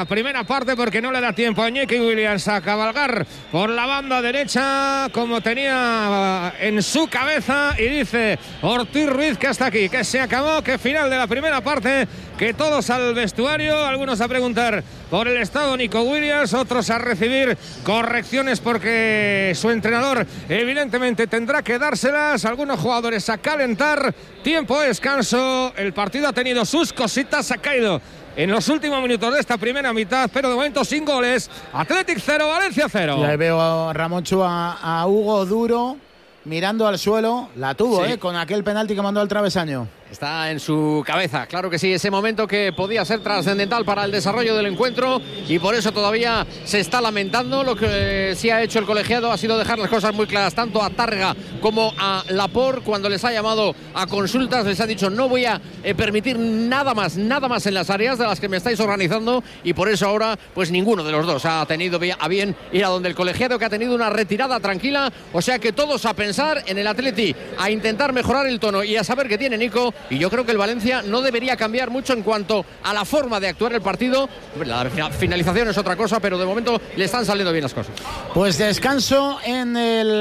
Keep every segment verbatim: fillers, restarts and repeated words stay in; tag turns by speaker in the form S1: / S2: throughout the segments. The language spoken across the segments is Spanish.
S1: la primera parte porque no le da tiempo a Iñaki Williams a cabalgar por la banda derecha como tenía en su cabeza, y dice Ortiz Ruiz que hasta aquí, que se acabó, que final de la primera parte, que todos al vestuario, algunos a preguntar por el estado Nico Williams, otros a recibir correcciones porque su entrenador evidentemente tendrá que dárselas, algunos jugadores a calentar, tiempo de descanso, el partido ha tenido sus cositas, ha caído en los últimos minutos de esta primera mitad, pero de momento sin goles. Athletic cero, Valencia cero.
S2: Y ahí veo a Ramonchu, a, a Hugo Duro mirando al suelo, la tuvo, sí. eh, con aquel penalti que mandó al travesaño.
S3: Está en su cabeza, claro que sí, ese momento que podía ser trascendental para el desarrollo del encuentro, y por eso todavía se está lamentando. Lo que sí ha hecho el colegiado ha sido dejar las cosas muy claras, tanto a Tárrega como a Laporte, cuando les ha llamado a consultas, les ha dicho no voy a eh, permitir nada más, nada más en las áreas de las que me estáis organizando, y por eso ahora pues ninguno de los dos ha tenido a bien ir a donde el colegiado, que ha tenido una retirada tranquila, o sea que todos a pensar en el Atleti, a intentar mejorar el tono y a saber que tiene Nico. Y yo creo que el Valencia no debería cambiar mucho en cuanto a la forma de actuar el partido. La finalización es otra cosa, pero de momento le están saliendo bien las cosas.
S2: Pues descanso en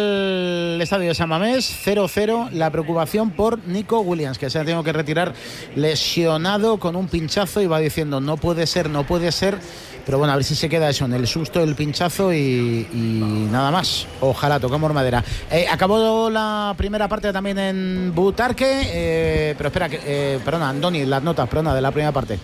S2: el estadio de San Mamés, cero cero. La preocupación por Nico Williams, que se ha tenido que retirar lesionado con un pinchazo, y va diciendo no puede ser, no puede ser. Pero bueno, a ver si se queda eso, en el susto del pinchazo y, y nada más. Ojalá, tocamos madera. Eh, acabó la primera parte también en Butarque, eh, pero espera, que, eh, perdona, Andoni, las notas, perdona, de la primera parte.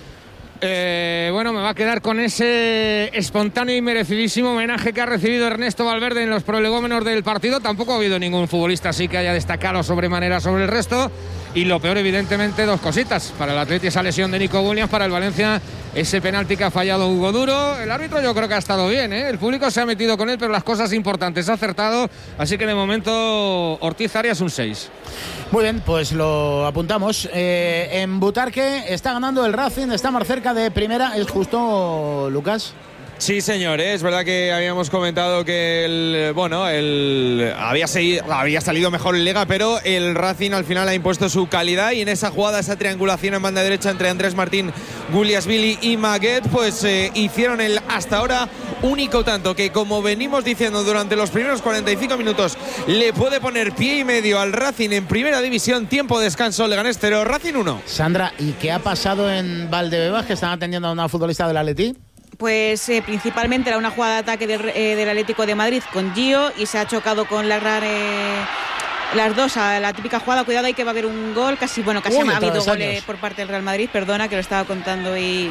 S1: Eh, bueno, me va a quedar con ese espontáneo y merecidísimo homenaje que ha recibido Ernesto Valverde en los prolegómenos del partido. Tampoco ha habido ningún futbolista así que haya destacado sobremanera sobre el resto. Y lo peor, evidentemente, dos cositas. Para el Atleti esa lesión de Nico Williams, para el Valencia ese penalti que ha fallado Hugo Duro. El árbitro yo creo que ha estado bien, ¿eh? El público se ha metido con él, pero las cosas importantes ha acertado. Así que de momento Ortiz Arias un seis.
S2: Muy bien, pues lo apuntamos. Eh, en Butarque está ganando el Racing, está más cerca de primera. ¿Es justo, Lucas?
S4: Sí, señor, ¿eh? Es verdad que habíamos comentado que el, bueno, el, había, seguido, había salido mejor en Liga, pero el Racing al final ha impuesto su calidad, y en esa jugada, esa triangulación en banda derecha entre Andrés Martín, Guliasvili y Maguet, pues eh, hicieron el hasta ahora único tanto que, como venimos diciendo durante los primeros cuarenta y cinco minutos, le puede poner pie y medio al Racing en primera división. Tiempo de descanso, Leganés cero, Racing uno.
S2: Sandra, ¿y qué ha pasado en Valdebebas, que están atendiendo a una futbolista del Atleti?
S5: Pues eh, principalmente era una jugada de ataque del, eh, del Atlético de Madrid con Gio, y se ha chocado con la eh, las dos a la típica jugada. Cuidado, ahí que va a haber un gol, casi bueno casi Uy, ha habido gol eh, por parte del Real Madrid, perdona que lo estaba contando, y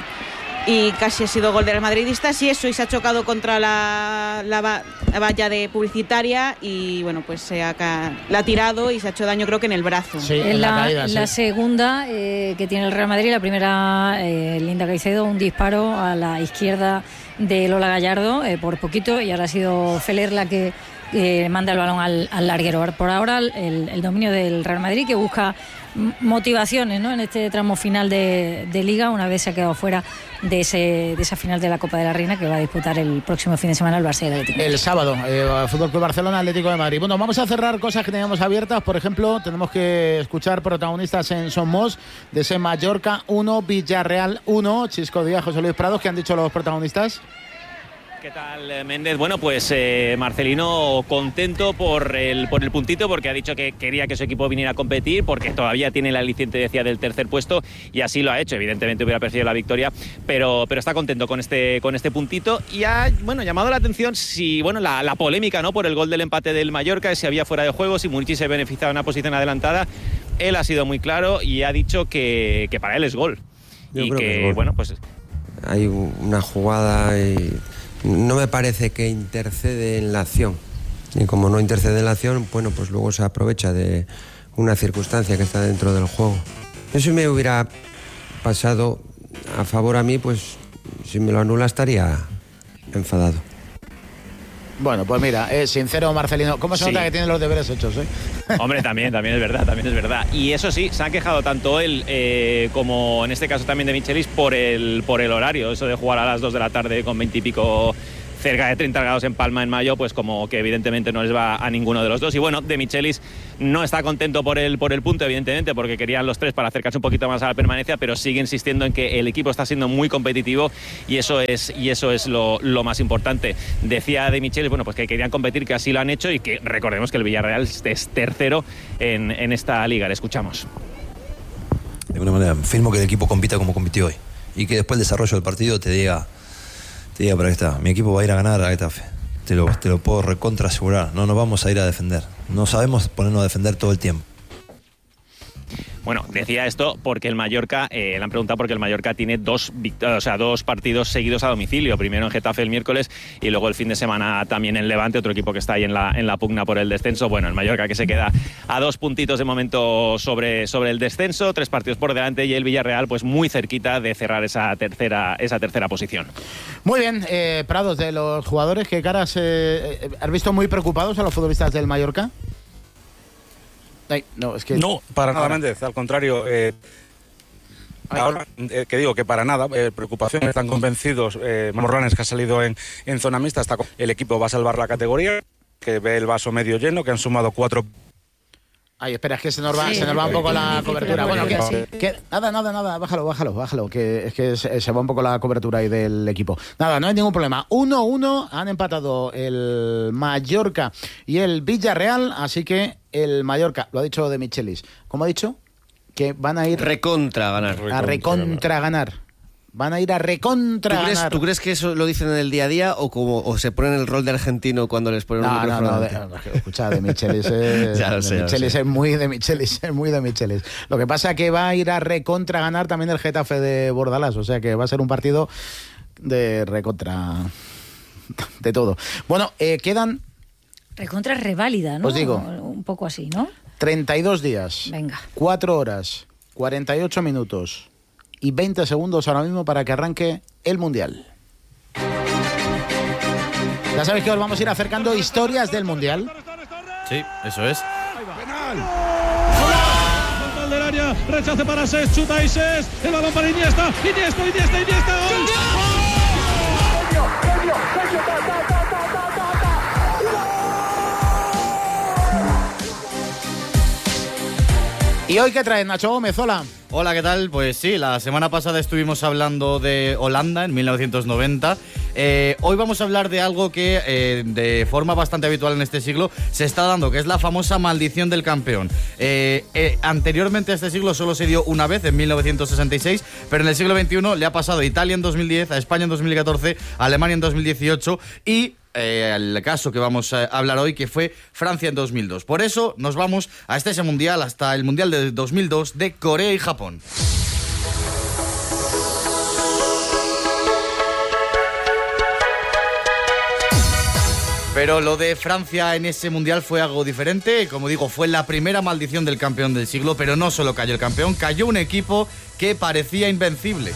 S5: y casi ha sido gol de los madridistas, y eso, y se ha chocado contra la, la, la valla de publicitaria, y bueno, pues se ha, la ha tirado y se ha hecho daño, creo que en el brazo.
S6: Sí, en la, la, caída, la sí. segunda eh, que tiene el Real Madrid, la primera, eh, Linda Caicedo, un disparo a la izquierda de Lola Gallardo, eh, por poquito, y ahora ha sido Feller la que eh, manda el balón al, al larguero. Por ahora el, el dominio del Real Madrid, que busca motivaciones, ¿no?, en este tramo final de, de Liga, una vez se ha quedado fuera de, ese, de esa final de la Copa de la Reina, que va a disputar el próximo fin de semana el Barça y el Atlético.
S2: El sábado, eh, Fútbol Club Barcelona, Atlético de Madrid. Bueno, vamos a cerrar cosas que teníamos abiertas. Por ejemplo, tenemos que escuchar protagonistas en Somos, de ese Mallorca uno, Villarreal uno. Chisco Díaz, José Luis Prados, ¿qué han dicho los protagonistas?
S7: ¿Qué tal, Méndez? Bueno, pues eh, Marcelino contento por el, por el puntito, porque ha dicho que quería que su equipo viniera a competir, porque todavía tiene el aliciente, decía, del tercer puesto, y así lo ha hecho. Evidentemente hubiera preferido la victoria, pero, pero está contento con este, con este puntito, y ha, bueno, llamado la atención si, bueno, la, la polémica, ¿no?, por el gol del empate del Mallorca, si había fuera de juego, si Munichi se beneficiaba de una posición adelantada. Él ha sido muy claro y ha dicho que, que para él es gol.
S8: Yo
S7: y
S8: creo
S7: que,
S8: que es gol.
S7: bueno, pues
S8: hay una jugada y no me parece que intercede en la acción, y como no intercede en la acción, bueno, pues luego se aprovecha de una circunstancia que está dentro del juego. Eso me hubiera pasado a favor a mí, pues si me lo anula estaría enfadado.
S2: Bueno, pues mira, es sincero Marcelino. ¿Cómo se
S7: sí.
S2: nota que tiene los deberes hechos, eh?
S7: Hombre, también, también es verdad, también es verdad. Y eso sí, se han quejado tanto él eh, como en este caso también de Michelis por el, por el horario, eso de jugar a las dos de la tarde con veinte y pico cerca de treinta grados en Palma en mayo, pues como que evidentemente no les va a ninguno de los dos. Y bueno, De Michelis no está contento por el, por el punto, evidentemente, porque querían los tres para acercarse un poquito más a la permanencia, pero sigue insistiendo en que el equipo está siendo muy competitivo y eso es, y eso es lo, lo más importante. Decía De Michelis, bueno, pues que querían competir, que así lo han hecho y que recordemos que el Villarreal es tercero en, en esta liga. Le escuchamos.
S9: De alguna manera, firmo que el equipo compita como compitió hoy y que después el desarrollo del partido te diga, te diga para qué está. Mi equipo va a ir a ganar a Getafe. Te lo, te lo puedo recontra asegurar. No nos vamos a ir a defender. No sabemos ponernos a defender todo el tiempo.
S7: Bueno, decía esto porque el Mallorca, eh, le han preguntado porque el Mallorca tiene dos, o sea, dos partidos seguidos a domicilio. Primero en Getafe el miércoles y luego el fin de semana también en Levante, otro equipo que está ahí en la, en la pugna por el descenso. Bueno, el Mallorca que se queda a dos puntitos de momento sobre, sobre el descenso, tres partidos por delante, y el Villarreal pues muy cerquita de cerrar esa tercera, esa tercera posición.
S2: Muy bien, eh, Prados, de los jugadores, ¿qué caras eh, has visto muy preocupados a los futbolistas del Mallorca? Ay, no, es que...
S10: no, para nada, Méndez, al contrario. Eh, ahora, eh, que digo que para nada, eh, preocupación, están convencidos. Eh, Morlanes, que ha salido en, en zona mixta, está, el equipo va a salvar la categoría, que ve el vaso medio lleno, que han sumado cuatro.
S2: Ay, espera, es que se nos va,
S6: Sí,
S2: se nos va un poco la cobertura. Bueno, que,
S6: sí.
S2: que, nada, nada, nada, bájalo, bájalo, bájalo, que es que se, se va un poco la cobertura ahí del equipo. Nada, no hay ningún problema. uno uno han empatado el Mallorca y el Villarreal, así que el Mallorca, lo ha dicho De Michelis, ¿cómo ha dicho? Que van a ir...
S11: Recontra ganar.
S2: A recontra ganar. Van a ir a recontra
S11: ¿Tú crees,
S2: ganar.
S11: ¿Tú crees que eso lo dicen en el día a día o como o se ponen el rol de argentino cuando les ponen
S2: no,
S11: un micrófono?
S2: No, no, de, no, escucha, De Michelis, es,
S11: ya lo
S2: de
S11: sé,
S2: Michelis
S11: sé.
S2: es muy De Michelis, es muy De Michelis. Lo que pasa es que va a ir a recontra ganar también el Getafe de Bordalás, o sea que va a ser un partido de recontra de todo. Bueno, eh, quedan...
S6: Recontra reválida, ¿no?
S2: Os digo.
S6: Un poco así, ¿no?
S2: treinta y dos días.
S6: Venga.
S2: cuatro horas, cuarenta y ocho minutos y veinte segundos ahora mismo para que arranque el Mundial. Ya sabéis que os vamos a ir acercando historias del Mundial.
S12: Sí, eso es.
S13: Penal. Frontal del área, rechace para Ses, chuta y Ses, el balón para Iniesta, Iniesta, Iniesta, Iniesta, gol.
S2: ¿Y hoy qué traes, Nacho Gómez? Hola.
S12: Hola, ¿qué tal? Pues sí, la semana pasada estuvimos hablando de Holanda en mil novecientos noventa. Eh, hoy vamos a hablar de algo que eh, de forma bastante habitual en este siglo se está dando, que es la famosa maldición del campeón. Eh, eh, anteriormente a este siglo solo se dio una vez, en mil novecientos sesenta y seis, pero en el siglo veintiuno le ha pasado a Italia en dos mil diez, a España en dos mil catorce, a Alemania en dos mil dieciocho y... Eh, el caso que vamos a hablar hoy, que fue Francia en dos mil dos. Por eso nos vamos hasta ese mundial, hasta el mundial de dos mil dos de Corea y Japón. Pero lo de Francia en ese mundial fue algo diferente. Como digo, fue la primera maldición del campeón del siglo, pero no solo cayó el campeón, cayó un equipo que parecía invencible.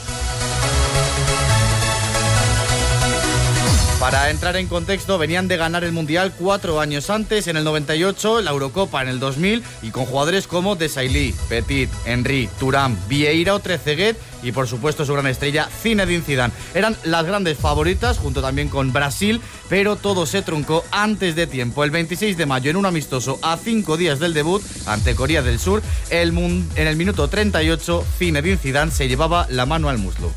S12: Para entrar en contexto, venían de ganar el Mundial cuatro años antes, en el noventa y ocho, la Eurocopa en el dos mil, y con jugadores como Desailly, Petit, Henry, Thuram, Vieira o Trezeguet y por supuesto su gran estrella Zinedine Zidane. Eran las grandes favoritas, junto también con Brasil, pero todo se truncó antes de tiempo. El veintiséis de mayo, en un amistoso a cinco días del debut ante Corea del Sur, el en el minuto treinta y ocho, Zinedine Zidane se llevaba la mano al muslo.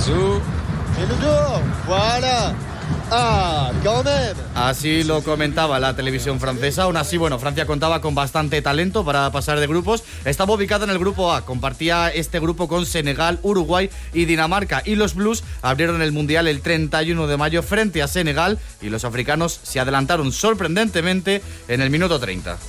S12: Ah, así lo comentaba la televisión francesa. Aún así, bueno, Francia contaba con bastante talento para pasar de grupos. Estaba ubicada en el grupo A, compartía este grupo con Senegal, Uruguay y Dinamarca. Y los Blues abrieron el Mundial el treinta y uno de mayo frente a Senegal y los africanos se adelantaron sorprendentemente en el minuto treinta.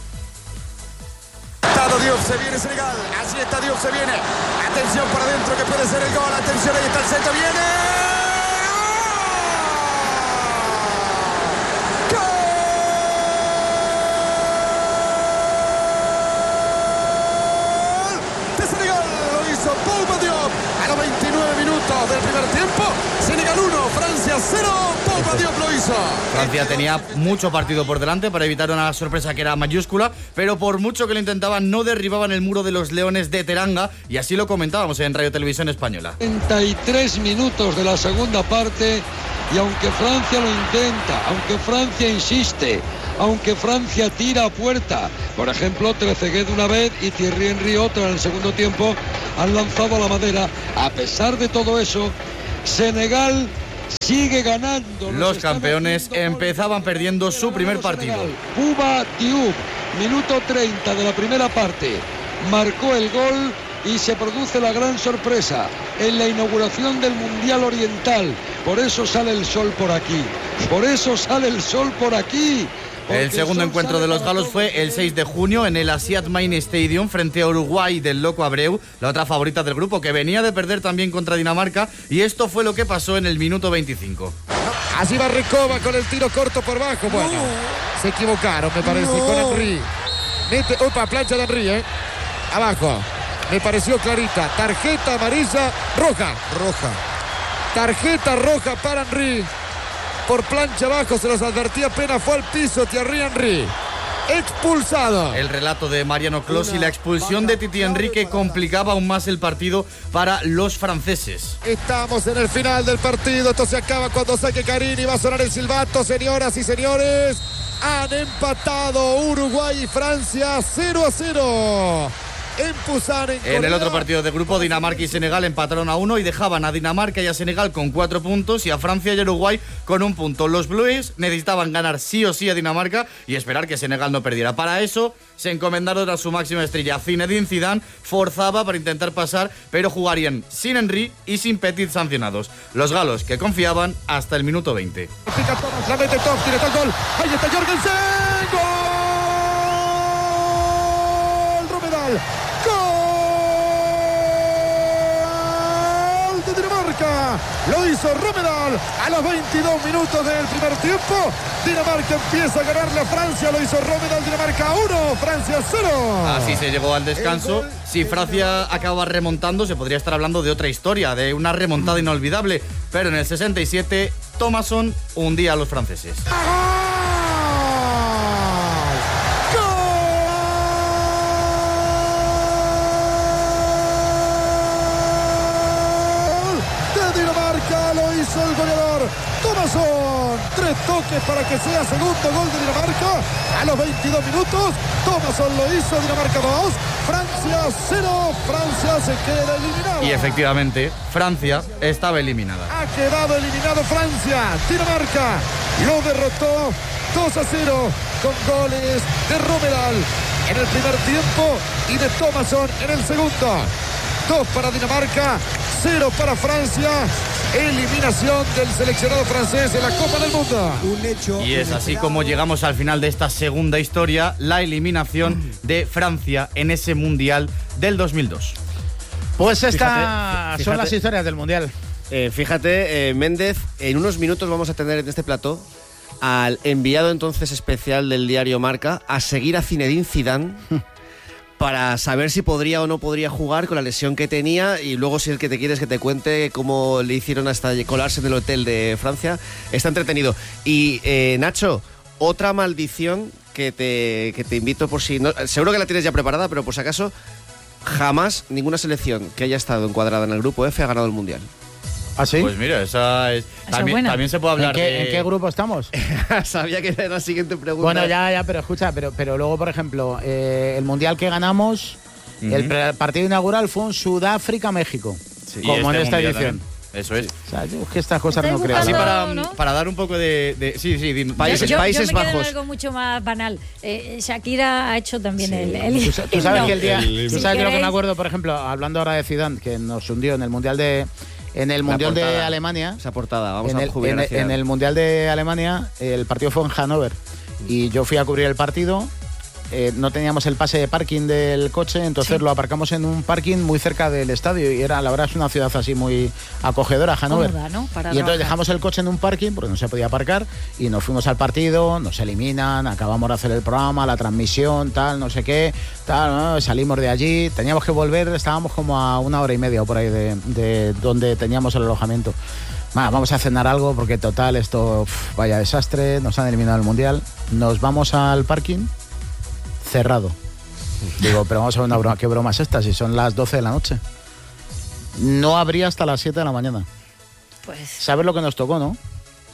S14: Dios, se viene Senegal, allí está Dios, se viene. Atención para adentro que puede ser el gol. Atención, ahí está el centro, viene. Del primer tiempo, Senegal uno, Francia cero, Pogba Diop lo hizo.
S12: Francia tenía mucho partido por delante para evitar una sorpresa que era mayúscula, pero por mucho que lo intentaban no derribaban el muro de los Leones de Teranga, y así lo comentábamos en Radio Televisión Española.
S13: treinta y tres minutos de la segunda parte
S15: Y aunque Francia lo intenta, aunque Francia insiste, aunque Francia tira a puerta, por ejemplo, Trezeguet una vez y Thierry Henry otra en el segundo tiempo, han lanzado a la madera. A pesar de todo eso, Senegal sigue ganando.
S12: Los campeones empezaban perdiendo su primer partido.
S15: Bouba Diouf, minuto treinta de la primera parte, marcó el gol y se produce la gran sorpresa en la inauguración del Mundial Oriental. Por eso sale el sol por aquí, por eso sale el sol por aquí.
S12: El segundo encuentro de los galos fue el seis de junio en el Asiad Main Stadium frente a Uruguay del Loco Abreu, la otra favorita del grupo, que venía de perder también contra Dinamarca, y esto fue lo que pasó en el minuto veinticinco.
S14: Así va Recoba con el tiro corto por bajo. Bueno, no. se equivocaron, me parece, no. con Henry. Mete, opa, plancha de Henry, ¿eh? Abajo. Me pareció clarita. Tarjeta amarilla, roja. Roja. Tarjeta roja para Henry. Por plancha abajo, se los advertía, apenas fue al piso Thierry Henry. Expulsado.
S12: El relato de Mariano Clos y la expulsión de Titi Henry, que complicaba aún más el partido para los franceses.
S14: Estamos en el final del partido. Esto se acaba cuando saque Carini. Va a sonar el silbato, señoras y señores. Han empatado Uruguay y Francia cero a cero. En Pusan, en,
S12: en el otro partido de grupo, Dinamarca y Senegal empataron a uno y dejaban a Dinamarca y a Senegal con cuatro puntos y a Francia y Uruguay con un punto. Los Blues necesitaban ganar sí o sí a Dinamarca y esperar que Senegal no perdiera. Para eso se encomendaron a su máxima estrella. Zinedine Zidane forzaba para intentar pasar, pero jugarían sin Henry y sin Petit sancionados. Los galos, que confiaban hasta el minuto veinte.
S14: Pica Thomas, la mete Top, tiene el gol. Ahí está Jorgensen. ¡Gol! Romedal. ¡Gol de Dinamarca! Lo hizo Romedal a los veintidós minutos del primer tiempo. Dinamarca empieza a ganarle a Francia. Lo hizo Romedal. Dinamarca uno, Francia cero.
S12: Así se llegó al descanso. Si Francia acaba remontando, se podría estar hablando de otra historia, de una remontada inolvidable. Pero en el sesenta y siete, Thomasson hundía a los franceses.
S14: El goleador Thomasson, tres toques para que sea segundo gol de Dinamarca a los veintidós minutos. Thomasson lo hizo, Dinamarca dos, Francia cero. Francia se queda eliminada.
S12: Y efectivamente, Francia estaba eliminada.
S14: Ha quedado eliminado Francia. Dinamarca lo derrotó dos a cero con goles de Romedal en el primer tiempo y de Thomasson en el segundo. Dos para Dinamarca, cero para Francia. Eliminación del seleccionado francés en la Copa del Mundo.
S12: Un hecho. Y es así como llegamos al final de esta segunda historia, la eliminación de Francia en ese Mundial del dos mil dos.
S2: Pues estas son las historias del Mundial.
S11: Eh, fíjate, eh, Méndez, en unos minutos vamos a tener en este plató al enviado entonces especial del diario Marca a seguir a Zinedine Zidane para saber si podría o no podría jugar con la lesión que tenía, y luego si el que te quieres que te cuente cómo le hicieron hasta colarse en el hotel de Francia. Está entretenido. Y eh, Nacho, otra maldición que te, que te invito por si... No, seguro que la tienes ya preparada, pero por si acaso, jamás ninguna selección que haya estado encuadrada en el grupo F ha ganado el Mundial.
S2: ¿Ah, sí?
S12: Pues mira, esa es... También, también se puede hablar
S2: ¿En qué,
S12: de...
S2: ¿En qué grupo estamos?
S11: Sabía que era la siguiente pregunta.
S2: Bueno, ya, ya, pero escucha, pero, pero luego, por ejemplo, eh, el Mundial que ganamos, uh-huh. el partido inaugural fue un Sudáfrica-México, sí, como este en esta edición.
S12: También. Eso es.
S2: O sea, yo, que estas cosas no creo.
S12: Así para, ¿no? para dar un poco de... de sí, sí, de,
S6: Países,
S11: yo, yo,
S6: países
S11: yo me
S6: Bajos. Algo mucho más banal. Eh, Shakira ha hecho también sí. el, el...
S2: ¿Tú, tú sabes no. que el día... El, ¿Tú sabes de lo que me acuerdo, por ejemplo, hablando ahora de Zidane, que nos hundió en el Mundial de... En el Mundial de Alemania.
S11: Esa portada, vamos
S2: en
S11: a
S2: el, en, el, en el Mundial de Alemania, el partido fue en Hannover. Y yo fui a cubrir el partido. Eh, no teníamos el pase de parking del coche, entonces sí. lo aparcamos en un parking muy cerca del estadio. Y era, la verdad, es una ciudad así muy acogedora, Hannover.
S6: Cómoda, ¿no? Para
S2: y entonces
S6: trabajar.
S2: dejamos el coche en un parking porque no se podía aparcar. Y nos fuimos al partido, nos eliminan, acabamos de hacer el programa, la transmisión, tal, no sé qué, tal, ¿no? Salimos de allí, teníamos que volver, estábamos como a una hora y media o por ahí de, de donde teníamos el alojamiento. Bah, vamos a cenar algo porque total esto, pff, vaya desastre, nos han eliminado el Mundial. Nos vamos al parking cerrado. Digo, pero vamos a ver una broma, ¿qué broma es esta? Si son las doce de la noche. No abría hasta las siete de la mañana.
S6: Pues...
S2: ¿Sabes lo que nos tocó, no?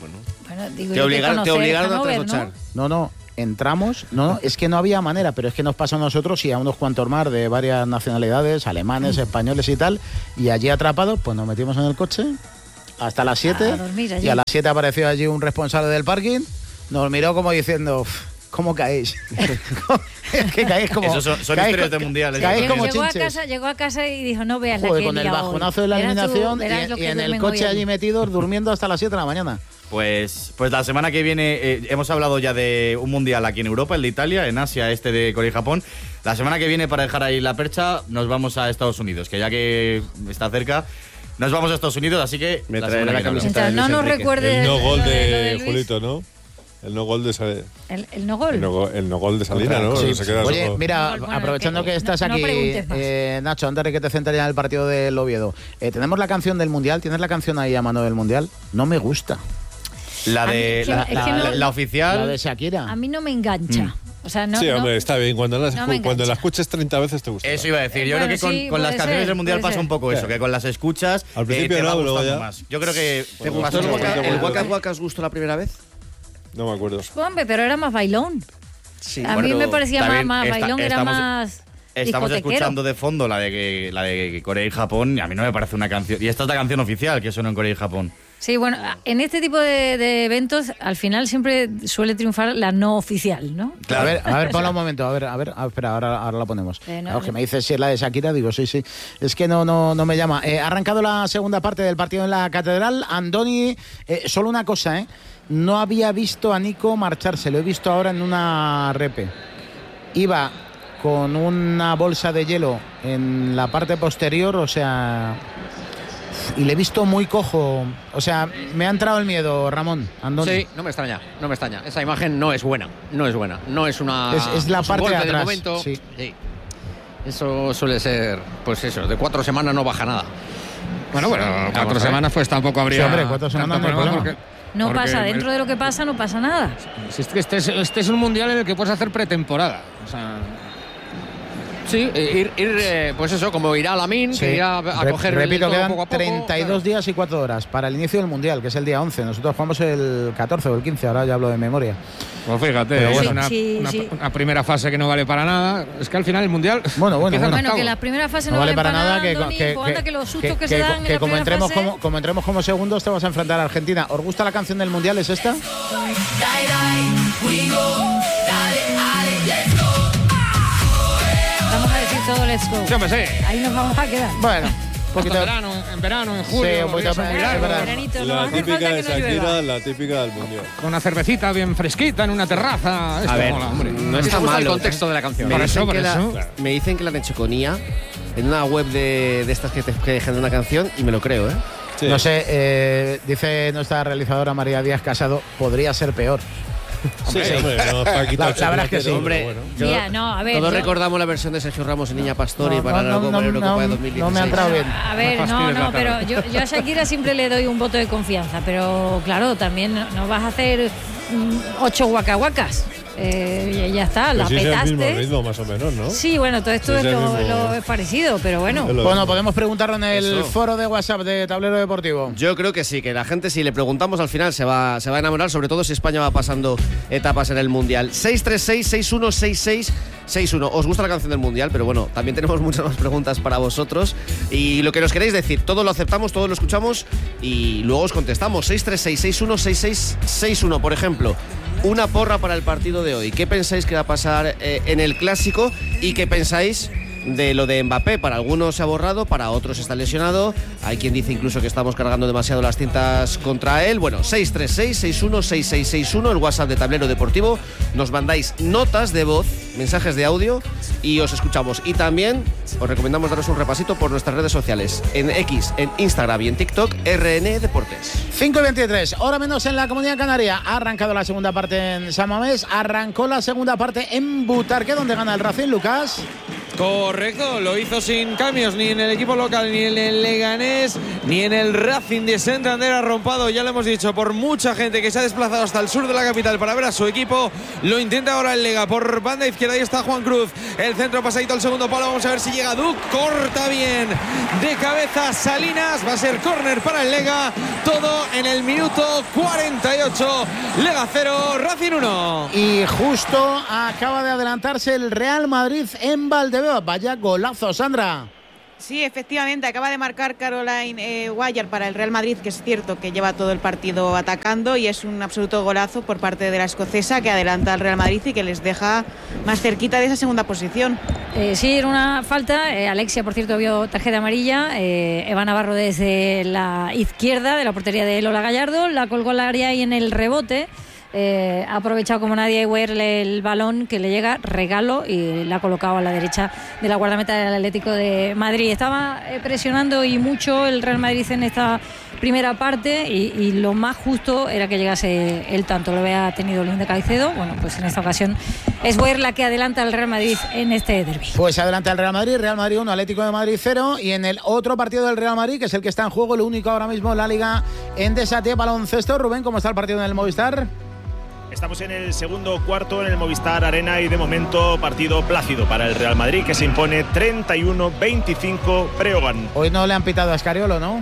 S6: Bueno, digo
S11: te,
S6: yo
S11: obligaron,
S6: que
S11: te obligaron a
S6: Hannover,
S11: trasnochar.
S2: No, no, entramos, no, no, es que no había manera, pero es que nos pasó a nosotros y a unos cuantos más de varias nacionalidades, alemanes, españoles y tal, y allí atrapados, pues nos metimos en el coche hasta las siete,
S6: A dormir allí.
S2: y a las siete apareció allí un responsable del parking, nos miró como diciendo, ¿cómo caéis? Es que caéis como...
S12: Esos son, son
S2: caéis
S12: historias
S2: co-
S12: de mundiales.
S2: caéis
S6: Llegó,
S2: como
S6: llegó a
S2: chinches.
S6: casa, llegó a casa y dijo, no veas la
S2: Joder,
S6: que he
S2: con el
S6: liado
S2: bajonazo
S6: hoy.
S2: de la
S6: Verás tú-
S2: eliminación
S6: verás lo
S2: y,
S6: que
S2: y en el
S6: duermen
S2: coche
S6: hoy
S2: allí metidos durmiendo hasta las siete de la mañana.
S12: Pues, pues la semana que viene eh, hemos hablado ya de un mundial aquí en Europa, el de Italia, en Asia, este de Corea y Japón. La semana que viene, para dejar ahí la percha, nos vamos a Estados Unidos, que ya que está cerca, nos vamos a Estados Unidos, así que
S11: Me
S12: la
S11: traeré
S12: semana
S11: la
S12: que viene
S11: camiseta
S12: hablamos.
S6: Mientras no nos recuerde
S16: El no gol
S6: lo de-
S16: de,
S6: lo de Luis.
S16: Julito, ¿no? El no gol de Sa-
S6: El, el no gol.
S16: el no, go- el no gol de Salina, ¿no?
S2: Sí.
S16: Se queda
S2: Oye,
S16: solo.
S2: mira,
S6: Bueno, bueno,
S2: aprovechando
S6: que-
S2: que estás
S6: no- no
S2: aquí,
S6: preguntes más.
S2: eh, Nacho, antes de que te centres ya en el partido del Oviedo, eh, tenemos la canción del Mundial, ¿tienes la canción ahí a mano del Mundial? No me gusta.
S12: La
S6: A mí
S12: de
S6: es que-
S12: la,
S6: es que
S12: la-
S6: no-
S12: la- la oficial.
S2: La de Shakira.
S6: A mí no me engancha. O sea, no,
S16: sí,
S6: no-
S16: hombre, está bien. Cuando la,
S6: no me
S16: cuando
S6: engancha.
S16: la escuches treinta veces te gusta.
S12: Eso iba a decir. Yo
S6: Bueno,
S12: creo que con,
S6: sí,
S12: con las
S6: puede
S12: canciones
S6: ser,
S12: del mundial
S6: puede
S12: pasa un
S6: ser.
S12: poco eso, que con las escuchas
S16: Al
S12: eh,
S16: principio
S12: te va
S16: no, luego
S12: gustando
S16: ya.
S12: más. Yo creo que
S11: ¿Te
S12: pasa
S11: gustó el
S12: un poco.
S11: Waka- el
S16: poco.
S11: Waka Waka? ¿Os gustó la primera vez?
S16: No me acuerdo.
S6: Hombre, pero era más bailón.
S11: Sí.
S6: A mí me parecía más,
S12: también
S6: más
S12: esta-
S6: bailón, era
S12: estamos-
S6: más
S12: Estamos
S6: discotequero.
S12: escuchando de fondo la de que- la de Corea y Japón y a mí no me parece una canción. Y esta es la canción oficial que suena en Corea y Japón.
S6: Sí, bueno, en este tipo de, de eventos al final siempre suele triunfar la no oficial, ¿no?
S2: A ver, a ver, ponla un momento, a ver, a ver, a ver, espera, ahora, ahora la ponemos.
S6: Eh, no,
S2: Claro, que
S6: no.
S2: me dices si es la de Shakira, digo, sí, sí. Es que no, no, no me llama. Eh, ha arrancado la segunda parte del partido en la Catedral. Andoni, eh, solo una cosa, ¿eh? No había visto a Nico marcharse, lo he visto ahora en una repe. Iba con una bolsa de hielo en la parte posterior, o sea... Y le he visto muy cojo. O sea, me ha entrado el miedo, Ramón, Andoni.
S3: Sí, no me extraña, no me extraña. Esa imagen no es buena, no es buena. No es una.
S2: Es- es la
S3: un
S2: parte de
S3: golpe del
S2: atrás,
S3: momento.
S2: sí.
S3: Eso suele ser, pues eso, de cuatro semanas no baja nada.
S1: Bueno, bueno,
S3: Vamos a
S1: cuatro
S3: ver.
S1: semanas pues tampoco habría.
S2: Sí, hombre, cuatro semanas
S1: tanto
S2: no hay
S1: problema
S2: problema.
S1: porque-
S6: No
S1: porque
S6: pasa,
S1: el-
S6: dentro de lo que pasa no pasa nada.
S1: Si es que este es, este es un mundial en el que puedes hacer pretemporada. O sea,
S3: Sí, ir, ir eh, pues eso, como irá Lamin,
S2: Sí.
S3: que irá a
S2: Re-
S3: coger el
S2: Repito,
S3: todo
S2: quedan
S3: poco a poco.
S2: treinta y dos días y cuatro horas para el inicio del Mundial, que es el día once. Nosotros jugamos el catorce o el quince, ahora ya hablo de memoria.
S1: pues fíjate,
S2: Pero
S1: es
S2: bueno.
S1: una,
S6: Sí,
S1: una-
S6: sí.
S1: una primera fase que no vale para nada. Es que al final el mundial.
S2: Bueno, bueno,
S1: empieza en
S2: bueno.
S6: Bueno, que
S1: octavos.
S6: las primeras fases
S2: No
S6: no,
S2: vale
S6: valen
S2: para nada que,
S6: Andoni,
S2: que,
S6: pues anda que los sustos que,
S2: que-
S6: se dan en
S2: que
S6: la
S2: como
S6: primera
S2: entremos
S6: fase.
S2: como, como entremos como segundos te vas a enfrentar a Argentina. ¿Os gusta la canción del Mundial? ¿Es esta?
S6: Vamos a decir todo let's go.
S1: Sí, hombre, sí.
S6: Ahí nos vamos a quedar.
S2: Bueno,
S1: Un poquito de verano, en verano, en julio,
S2: Sí, un
S1: los
S2: poquito
S1: días son muy
S2: de-
S1: largos.
S2: es verdad.
S6: Veranito, no
S16: La
S6: hace
S16: típica
S6: falta
S16: de
S6: que no llueva.
S16: Shakira, la típica del mundial.
S1: Con una cervecita bien fresquita en una terraza. Esto
S11: A ver,
S1: mola, hombre.
S11: no
S3: ¿A ti te
S11: está
S3: gusta el
S11: malo.
S3: contexto de la canción?
S11: Me
S1: Por
S11: dicen,
S1: eso, por
S11: que la,
S1: eso.
S11: me dicen que la han hecho con I A en una web de, de estas que te que dejan una canción y me lo creo, ¿eh?
S16: Sí.
S2: No sé, eh, dice nuestra realizadora María Díaz Casado, podría ser peor.
S16: Sí, hombre, no, Paquito
S2: La- la verdad es que
S16: Chocolate,
S2: sí.
S16: pero
S11: Hombre,
S16: bueno.
S11: yo-
S6: Mira, no, a ver.
S11: Todos
S6: yo-
S11: recordamos la versión de Sergio Ramos y Niña Pastori
S2: No,
S11: para
S2: no,
S11: la
S2: no,
S11: Copa
S2: no,
S11: Eurocopa de
S2: no,
S11: dos mil dieciséis.
S2: no me ha entrado bien.
S6: A ver,
S1: No
S6: no,
S1: fastidies
S6: no,
S1: la
S6: pero
S1: cara.
S6: yo, yo a Shakira siempre le doy un voto de confianza, pero claro, también no, no vas a hacer mm, ocho guacahuacas. Eh, y ya está, la
S16: Pues sí, es el mismo
S6: petaste.
S16: ritmo, más o menos, ¿no?
S6: Sí, bueno, todo esto
S16: Sí,
S6: es
S16: es el
S6: lo,
S16: mismo.
S6: lo es parecido, pero bueno.
S16: Es lo
S2: Bueno,
S16: mismo.
S2: podemos preguntarlo en el
S11: Eso.
S2: foro de WhatsApp de Tablero Deportivo.
S11: Yo creo que sí, que la gente si le preguntamos al final se va, se va a enamorar, sobre todo si España va pasando etapas en el Mundial. seis tres seis, seis uno seis seis seis uno. Os gusta la canción del Mundial, pero bueno, también tenemos muchas más preguntas para vosotros. Y lo que nos queréis decir, todo lo aceptamos, todo lo escuchamos y luego os contestamos. seis tres seis, seis uno seis seis seis uno, por ejemplo. Una porra para el partido de hoy. ¿Qué pensáis que va a pasar eh, en el Clásico? ¿Y qué pensáis de lo de Mbappé? Para algunos se ha borrado, para otros está lesionado. Hay quien dice incluso que estamos cargando demasiado las cintas contra él. Bueno, seis tres seis, seis uno seis seis seis uno, el WhatsApp de Tablero Deportivo. Nos mandáis notas de voz, mensajes de audio y os escuchamos. Y también os recomendamos daros un repasito por nuestras redes sociales. En X, en Instagram y en TikTok, R N Deportes.
S2: cinco y veintitrés, hora menos en la Comunidad Canaria. Ha arrancado la segunda parte en San Mamés, arrancó la segunda parte en Butarque, donde gana el Racing, Lucas.
S4: Correcto, lo hizo sin cambios ni en el equipo local, ni en el Leganés, ni en el Racing de Santander. Arrompado, ya lo hemos dicho, por mucha gente que se ha desplazado hasta el sur de la capital para ver a su equipo. Lo intenta ahora el Lega por banda izquierda. Ahí está Juan Cruz, el centro pasadito al segundo palo. Vamos a ver si llega Duc, corta bien de cabeza Salinas. Va a ser córner para el Lega. Todo en el minuto cuarenta y ocho. Lega cero, Racing uno.
S2: Y justo acaba de adelantarse el Real Madrid en Valdebebas. Vaya golazo, Sandra.
S5: Sí, efectivamente, acaba de marcar Caroline eh, Guayar para el Real Madrid, que es cierto que lleva todo el partido atacando, y es un absoluto golazo por parte de la escocesa, que adelanta al Real Madrid y que les deja más cerquita de esa segunda posición.
S6: Eh, sí, era una falta. Eh, Alexia, por cierto, vio tarjeta amarilla. Eh, Eva Navarro desde la izquierda de la portería de Lola Gallardo la colgó al área y en el rebote Eh, ha aprovechado como nadie Weir el balón que le llega, regalo, y la ha colocado a la derecha de la guardameta del Atlético de Madrid. Estaba eh, presionando y mucho el Real Madrid en esta primera parte y, y lo más justo era que llegase el tanto. Lo había tenido Linda Caicedo. Bueno, pues en esta ocasión es Weir la que adelanta al Real Madrid en este derbi.
S2: Pues adelanta el Real Madrid, Real Madrid uno, Atlético de Madrid cero. Y en el otro partido del Real Madrid, que es el que está en juego, lo único ahora mismo en la Liga Endesa de baloncesto. Rubén, ¿cómo está el partido en el Movistar?
S17: Estamos en el segundo cuarto en el Movistar Arena y de momento partido plácido para el Real Madrid, que se impone treinta y uno veinticinco Breogán.
S2: Hoy no le han pitado a Escariolo, ¿no?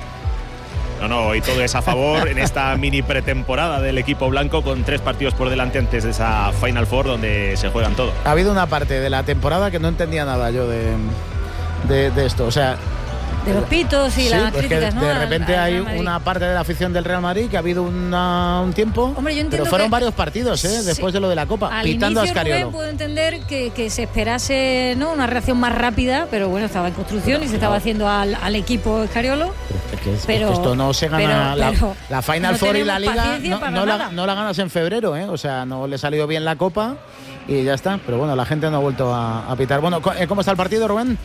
S17: No, no, hoy todo es a favor en esta mini pretemporada del equipo blanco, con tres partidos por delante antes de esa Final Four donde se juegan todo.
S2: Ha habido una parte de la temporada que no entendía nada yo de, de, de esto, o sea...
S6: De los pitos y
S2: sí,
S6: las
S2: pues
S6: críticas,
S2: que
S6: ¿no?
S2: De repente
S6: al, al
S2: hay una parte de la afición del Real Madrid que ha habido una, un tiempo.
S6: Hombre, yo entiendo
S2: pero fueron
S6: que,
S2: varios partidos, ¿eh? Después
S6: sí,
S2: de lo de la Copa,
S6: al
S2: pitando
S6: inicio,
S2: a Escariolo.
S6: Rubén, puedo entender que, que se esperase, ¿no?, una reacción más rápida, pero bueno, estaba en construcción pero, y se estaba haciendo al, al equipo Escariolo.
S2: Es que, es,
S6: pero,
S2: es que esto no se gana.
S6: pero,
S2: la,
S6: pero
S2: la Final
S6: no
S2: Four y la Liga no, no, la,
S6: nada.
S2: no la ganas en febrero, ¿eh? O sea, no le salió bien la Copa y ya está. Pero bueno, la gente no ha vuelto a, a pitar. Bueno, ¿cómo está el partido, Rubén?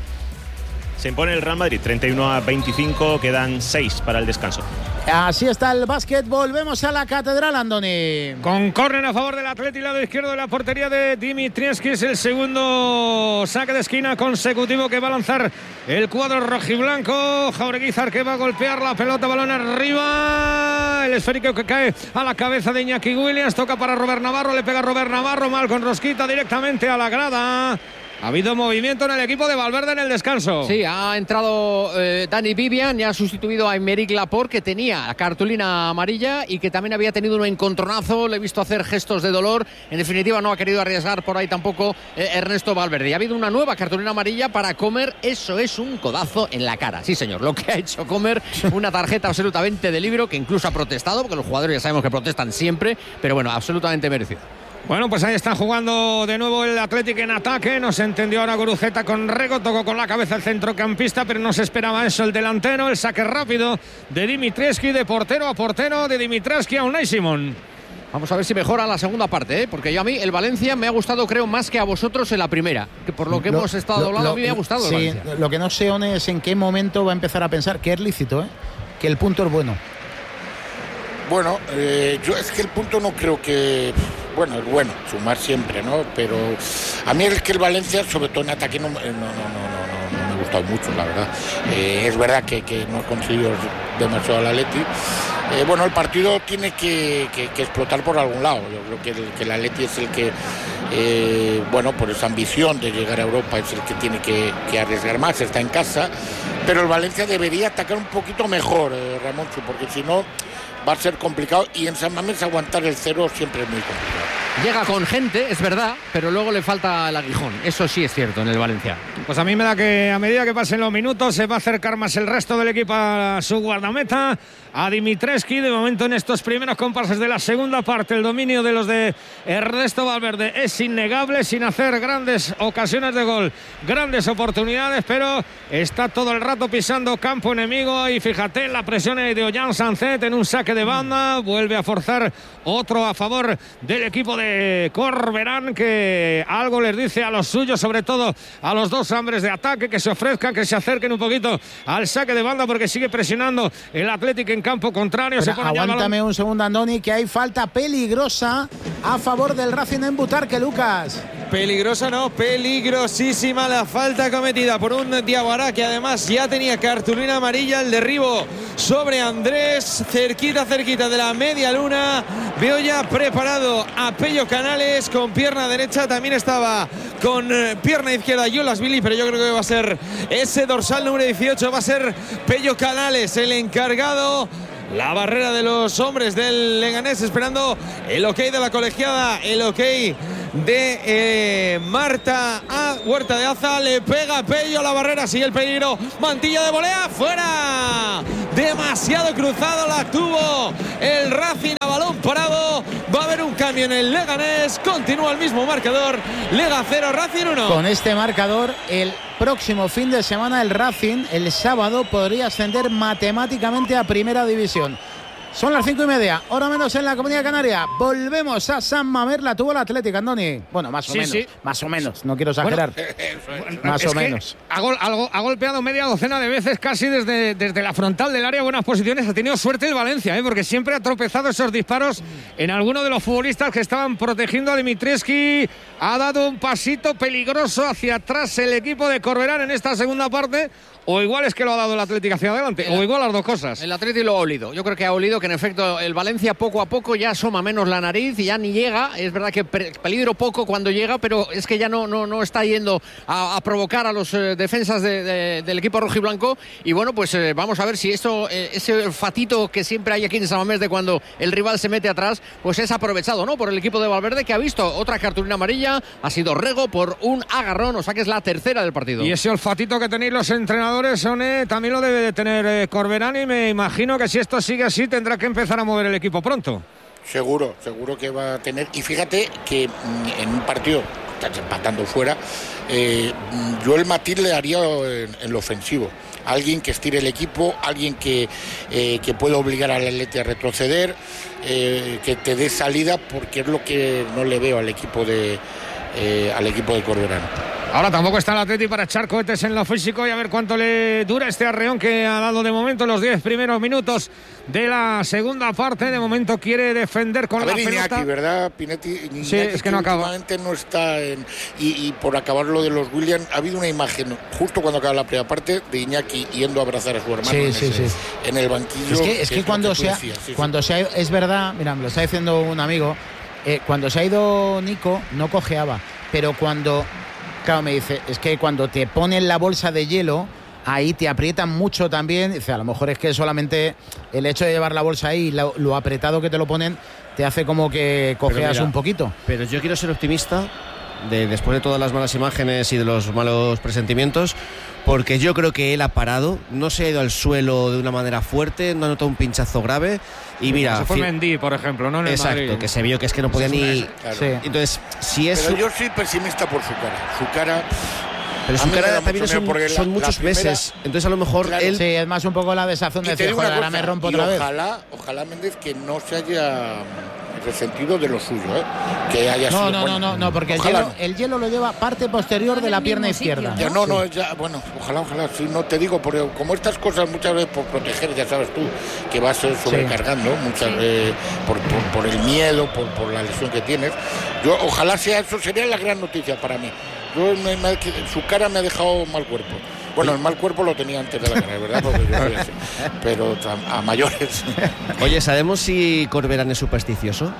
S17: Se impone el Real Madrid, treinta y uno a veinticinco, quedan seis para el descanso.
S2: Así está el básquet, volvemos a la catedral, Andoni.
S1: Con córner a favor del Atleti, lado izquierdo de la portería de Dimitrievski, es el segundo saque de esquina consecutivo que va a lanzar el cuadro rojiblanco. Jaureguizar que va a golpear la pelota, balón arriba, el esférico que cae a la cabeza de Iñaki Williams, toca para Robert Navarro, le pega Robert Navarro, mal con rosquita directamente a la grada. Ha habido movimiento en el equipo de Valverde en el descanso.
S3: Sí, ha entrado eh, Dani Vivian y ha sustituido a Aymeric Laporte, que tenía cartulina amarilla y que también había tenido un encontronazo. Le he visto hacer gestos de dolor. En definitiva, no ha querido arriesgar por ahí tampoco eh, Ernesto Valverde. Y ha habido una nueva cartulina amarilla para Comer. Eso es un codazo en la cara. Sí, señor, lo que ha hecho Comer, una tarjeta absolutamente de libro, que incluso ha protestado, porque los jugadores ya sabemos que protestan siempre, pero bueno, absolutamente merecido.
S1: Bueno, pues ahí está jugando de nuevo el Athletic en ataque. No se entendió ahora Guruceta con Rego, tocó con la cabeza el centrocampista, pero no se esperaba eso el delantero. El saque rápido de Dimitrievski, de portero a portero, de Dimitrievski a Unai Simón.
S3: Vamos a ver si mejora la segunda parte, ¿eh? Porque yo a mí el Valencia me ha gustado, creo, más que a vosotros en la primera, que por lo que lo, hemos estado lo, hablando lo, a mí me ha gustado
S2: sí,
S3: el Valencia.
S2: Lo que no sé, One, es en qué momento va a empezar a pensar que es lícito, ¿eh? Que el punto es bueno.
S18: Bueno, eh, yo es que el punto no creo que... Bueno, es bueno, sumar siempre, ¿no? Pero a mí es que el Valencia, sobre todo en ataque, no, no, no, no, no, no me ha gustado mucho, la verdad. Eh, es verdad que, que no ha conseguido demasiado al Atleti. Eh, bueno, el partido tiene que, que, que explotar por algún lado. Yo creo que el, que el Atleti es el que, eh, bueno, por esa ambición de llegar a Europa, es el que tiene que, que arriesgar más, está en casa. Pero el Valencia debería atacar un poquito mejor, eh, Ramoncho, porque si no... va a ser complicado, y en San Mamés aguantar el cero siempre es muy complicado.
S3: Llega con gente, es verdad, pero luego le falta el aguijón. Eso sí es cierto en el Valencia.
S1: Pues a mí me da que a medida que pasen los minutos se va a acercar más el resto del equipo a su guardameta, a Dimitrievski. De momento en estos primeros compases de la segunda parte el dominio de los de Ernesto Valverde es innegable, sin hacer grandes ocasiones de gol, grandes oportunidades, pero está todo el rato pisando campo enemigo. Y fíjate la presión de Ollán Sancet en un saque de banda, vuelve a forzar otro a favor del equipo de Corberán, que algo les dice a los suyos, sobre todo a los dos hombres de ataque, que se ofrezcan, que se acerquen un poquito al saque de banda, porque sigue presionando el Athletic en campo contrario. Se pone
S2: aguántame un segundo, Andoni, que hay falta peligrosa a favor del Racing en Butarque, Lucas.
S4: peligrosa no, peligrosísima la falta cometida por un Diawara que además ya tenía cartulina amarilla. El derribo sobre Andrés, cerquita, cerquita de la media luna. Veo ya preparado a Pello Canales con pierna derecha. También estaba con eh, pierna izquierda Yolas Billy, pero yo creo que va a ser ese dorsal número dieciocho, va a ser Pello Canales el encargado. La barrera de los hombres del Leganés esperando el ok de la colegiada, el ok de eh, Marta a Huerta de Aza. Le pega Pello, la barrera, sigue el peligro. Mantilla de volea, fuera. Demasiado cruzado la tuvo el Racing a balón parado. Va a haber un cambio en el Leganés. Continúa el mismo marcador. Lega cero, Racing uno.
S2: Con este marcador, el próximo fin de semana el Racing, el sábado, podría ascender matemáticamente a Primera División. Son las cinco y media, hora menos en la Comunidad Canaria. Volvemos a San Mamés. La tuvo la Atlético, Andoni. Bueno, más o
S1: Sí,
S2: menos.
S1: sí.
S2: Más o menos, no quiero exagerar.
S1: Bueno,
S2: más
S1: es
S2: o
S1: que
S2: menos.
S1: Ha, gol- ha go- ha golpeado media docena de veces casi desde, desde la frontal del área. Buenas posiciones. Ha tenido suerte el Valencia, ¿eh? Porque siempre ha tropezado esos disparos en alguno de los futbolistas que estaban protegiendo a Dimitrescu. Ha dado un pasito peligroso hacia atrás el equipo de Corberán en esta segunda parte. O igual es que lo ha dado el Atlético hacia adelante, o igual las dos cosas.
S3: El Atlético lo ha olido. Yo creo que ha olido que en efecto el Valencia poco a poco ya asoma menos la nariz y ya ni llega. Es verdad que peligro poco cuando llega, pero es que ya no, no, no está yendo a, a provocar a los eh, defensas de, de, del equipo rojiblanco. Y bueno, pues eh, vamos a ver si esto, eh, ese fatito que siempre hay aquí en San Mamés de cuando el rival se mete atrás, pues es aprovechado, ¿no? Por el equipo de Valverde, que ha visto otra cartulina amarilla. Ha sido Rego por un agarrón, o sea que es la tercera del partido.
S1: Y ese olfatito que tenéis los entrenadores, Sone, también lo debe de tener eh, Corberán, y me imagino que si esto sigue así tendrá que empezar a mover el equipo pronto.
S18: Seguro, seguro que va a tener. Y fíjate que mm, en un partido, estás empatando fuera, eh, yo el matiz le haría en, en lo ofensivo. Alguien que estire el equipo, alguien que, eh, que pueda obligar al Atleti a retroceder, eh, que te dé salida, porque es lo que no le veo al equipo de, eh, al equipo de Corberán.
S1: Ahora tampoco está el Atleti para echar cohetes en lo físico y a ver cuánto le dura este arreón que ha dado de momento los diez primeros minutos de la segunda parte. De momento quiere defender con
S18: a
S1: la
S18: ver,
S1: pelota.
S18: Iñaki, ¿verdad? Pinetti, Iñaki,
S1: Sí, es que no acaba.
S18: Últimamente no está en, y, y por acabar lo de los Williams, ha habido una imagen justo cuando acaba la primera parte de Iñaki yendo a abrazar a su hermano
S2: Sí,
S18: en,
S2: sí,
S18: ese-
S2: sí.
S18: en el banquillo.
S2: Es que, es
S18: que
S2: que
S18: es lo
S2: cuando
S18: que tú
S2: se ha,
S18: decías, sí, sí.
S2: cuando se ha ido, es verdad, mira, me lo está diciendo un amigo, eh, cuando se ha ido Nico no cojeaba, pero cuando, claro, me dice, es que cuando te ponen la bolsa de hielo, ahí te aprietan mucho también. Dice, a lo mejor es que solamente el hecho de llevar la bolsa ahí, lo, lo apretado que te lo ponen, te hace como que cojeas
S11: mira,
S2: un poquito.
S11: Pero yo quiero ser optimista de, después de todas las malas imágenes y de los malos presentimientos, porque yo creo que él ha parado, no se ha ido al suelo de una manera fuerte, no ha notado un pinchazo grave y mira...
S1: Se fue
S11: fi-
S1: Mendy, por ejemplo, ¿no? En el
S11: Exacto,
S1: Madrid.
S11: que se vio que es que no podía ni...
S18: Claro.
S2: Sí.
S11: Entonces, si es...
S18: Pero yo soy pesimista por su cara. Su cara.
S11: Pero
S18: a
S11: su
S18: mí me
S11: cara
S18: da
S11: también
S18: mucho
S11: son,
S18: miedo porque la-
S11: son
S18: la
S11: muchos
S18: primera-
S11: meses, entonces a lo mejor
S18: Claro.
S11: él...
S2: Sí, es más un poco la desazón de
S18: Y te
S2: decir,
S18: digo una
S2: joder, ahora
S18: cosa,
S2: me rompo
S18: y
S2: otra vez.
S18: ojalá, ojalá Méndez que no se haya resentido de lo suyo, ¿eh? Que haya
S2: No,
S18: sido
S2: no,
S18: bueno.
S2: no, no, no, porque el
S18: Ojalá
S2: hielo, el hielo lo lleva parte posterior de la pierna izquierda.
S18: Ya no, no, ya, bueno, ojalá, ojalá, sí, no te digo, porque como estas cosas muchas veces por proteger, ya sabes tú, que vas eh, sobrecargando, muchas eh, por, por, por el miedo, por, por la lesión que tienes. Yo, ojalá sea eso, sería la gran noticia para mí. Yo, me- me- que su cara me ha dejado mal cuerpo. Bueno, el mal cuerpo lo tenía antes de la cara, ¿verdad? Porque yo soy así. Pero a, a mayores.
S11: Oye, ¿sabemos si Corberán es supersticioso?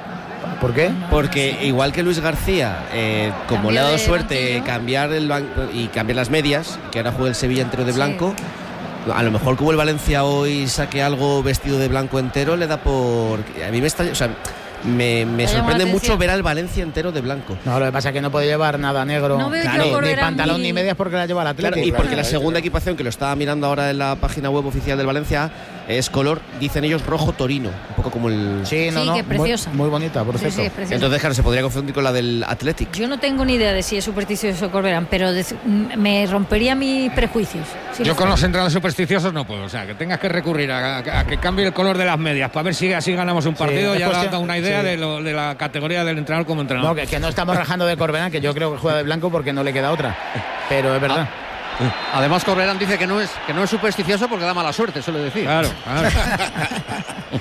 S2: ¿Por qué?
S11: Porque igual que Luis García, eh, como
S6: Cambió
S11: le ha dado
S6: de
S11: suerte
S6: banquillo.
S11: cambiar el ban- y cambiar las medias, que ahora juega el Sevilla entero de blanco, a lo mejor como el Valencia hoy saque algo vestido de blanco entero, le da por... A mí me está... O sea, me, me
S6: Te llama
S11: sorprende
S6: la
S11: mucho
S6: atención.
S11: ver al Valencia entero de blanco.
S2: No, lo que pasa es que no puede llevar nada negro,
S6: No veo
S11: yo a
S2: ni
S6: Corberán
S2: pantalón
S6: ni-
S2: ni medias porque la lleva el
S11: Claro,
S2: Atlético.
S11: y porque la
S18: claro,
S11: segunda
S18: claro.
S11: equipación, que lo estaba mirando ahora en la página web oficial del Valencia, es color, dicen ellos, rojo torino, un poco como el...
S2: Sí, no,
S6: Sí,
S2: no,
S6: que es
S2: muy-
S6: preciosa.
S2: Muy, bonita, por
S6: Sí,
S2: cierto.
S6: sí, es precioso.
S11: Entonces, claro, se podría confundir con la del Athletic.
S6: Yo no tengo ni idea de si es supersticioso Corberán, pero de- m- me rompería mis prejuicios. si
S1: Yo
S6: lo
S1: con
S6: fuera.
S1: los entrenadores supersticiosos no puedo. O sea, que tengas que recurrir a, a- a que cambie el color de las medias para ver si así ganamos un partido.
S2: es
S1: Ya
S2: cuestión-
S1: da una idea
S2: sí.
S1: de, lo- de la categoría del entrenador como entrenador.
S2: No, que, que no estamos rajando de Corberán, que yo creo que juega de blanco porque no le queda otra. Pero es verdad.
S3: Además, Corberán dice que no es que no es supersticioso porque da mala suerte, suele decir.
S1: Claro, claro.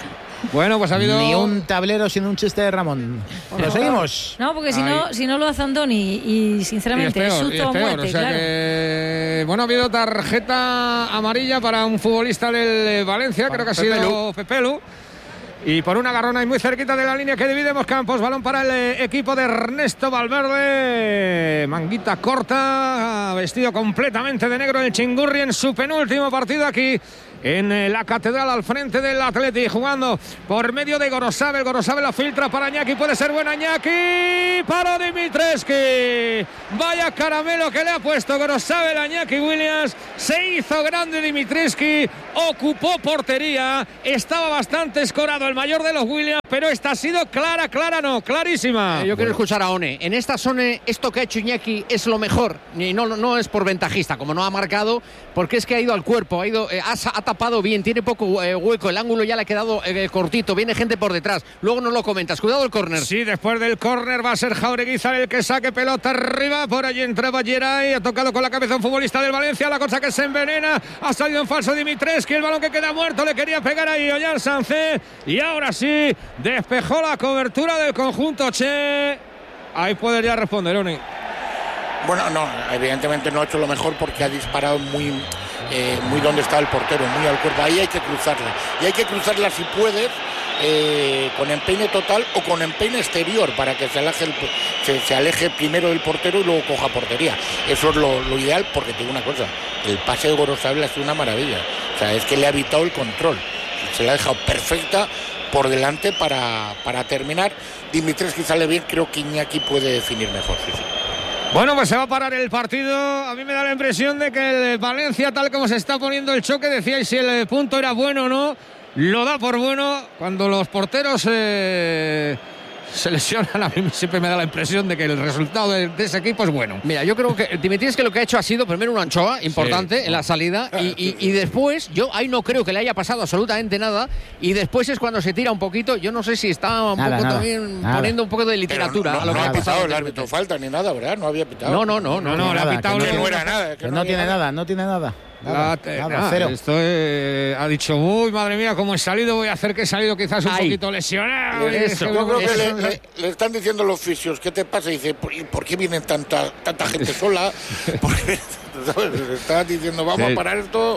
S1: Bueno, pues ha habido...
S2: Ni un tablero sin un chiste de Ramón. ¿Lo seguimos?
S6: No, porque si no, si no lo hace Andoni y sinceramente
S1: y
S6: es,
S1: es peor,
S6: susto
S1: y es
S6: o
S1: peor,
S6: muerte,
S1: o sea
S6: claro.
S1: que, bueno, ha habido tarjeta amarilla para un futbolista del Valencia,
S2: para
S1: creo que ha
S2: Pepelu.
S1: sido Pepelu. Y por una agarrona y muy cerquita de la línea que divide dos campos. Balón para el eh, equipo de Ernesto Valverde. Manguita corta, vestido completamente de negro el Chingurri en su penúltimo partido aquí en eh, la Catedral al frente del Atleti, jugando por medio de Gorosabel. Gorosabel la filtra para Iñaki, puede ser buena Iñaki, para Dimitrescu. Vaya caramelo que le ha puesto Gorosabel a Iñaki Williams. Se hizo grande Dimitrescu, ocupó portería, estaba bastante escorado el mayor de los Williams, pero esta ha sido clara, clara no, clarísima.
S3: Eh, yo quiero escuchar a One. En esta zona, esto que ha hecho Iñaki es lo mejor. Y no, no es por ventajista, como no ha marcado, porque es que ha ido al cuerpo, ha ido, eh, ha, ha tapado bien, tiene poco eh, hueco, el ángulo ya le ha quedado eh, cortito, viene gente por detrás. Luego nos lo comentas. Cuidado el córner.
S1: Sí, después del córner va a ser Jaureguizar el que saque pelota arriba. Por allí entraba Geray, ha tocado con la cabeza un futbolista del Valencia, la cosa que se envenena. Ha salido en falso Dimitrescu, el balón que queda muerto, le quería pegar ahí Ollán Sánchez. Y ahora sí, despejó la cobertura del conjunto Che. Ahí puede ya responder, Oni.
S18: Bueno, no, evidentemente no ha hecho lo mejor porque ha disparado muy, eh, muy donde está el portero, muy al cuerpo. Ahí hay que cruzarla. Y hay que cruzarla si puedes, eh, con empeine total o con empeine exterior para que se aleje, el, se, se aleje primero del portero y luego coja portería. Eso es lo, lo ideal, porque te digo una cosa, el pase de Gorosabel ha sido una maravilla. O sea, es que le ha evitado el control. Se la ha dejado perfecta por delante para, para terminar. Dimitrescu sale bien, creo que Iñaki puede definir mejor, sí, sí.
S1: Bueno, pues se va a parar el partido. A mí me da la impresión de que el Valencia, tal como se está poniendo el choque, decíais si el punto era bueno o no, lo da por bueno. Cuando los porteros eh, se lesionan, a mí siempre me da la impresión de que el resultado de, de ese equipo es bueno.
S3: Mira, yo creo que Dimitrescu que lo que ha hecho ha sido primero una anchoa importante sí. en la salida y, y, y después, yo ahí no creo que le haya pasado absolutamente nada, y después es cuando se tira un poquito. Yo no sé si está un
S2: nada,
S3: poco
S2: nada,
S3: también
S2: nada.
S3: poniendo un poco de literatura
S18: no, no,
S3: a lo
S18: no
S3: que
S18: ha
S3: ha pasado.
S18: pitado el árbitro falta ni nada, ¿verdad? No había pitado.
S3: No, no, no, no,
S1: no, no, le ha pitado
S18: que
S1: no,
S18: no era nada.
S2: Que no tiene nada, no tiene nada. Nada,
S1: La,
S2: nada,
S1: nada,
S2: cero.
S1: Esto eh, ha dicho, uy, madre mía, cómo he salido, voy a hacer que he salido quizás un
S3: Ahí.
S1: poquito lesionado.
S3: Eso.
S18: Yo creo que
S3: Eso.
S18: le, le, le están diciendo los fisios, ¿qué te pasa? Y dice, ¿por, y por qué vienen tanta tanta gente sola? Porque, ¿sabes? Le están diciendo, vamos
S1: Sí.
S18: a parar esto.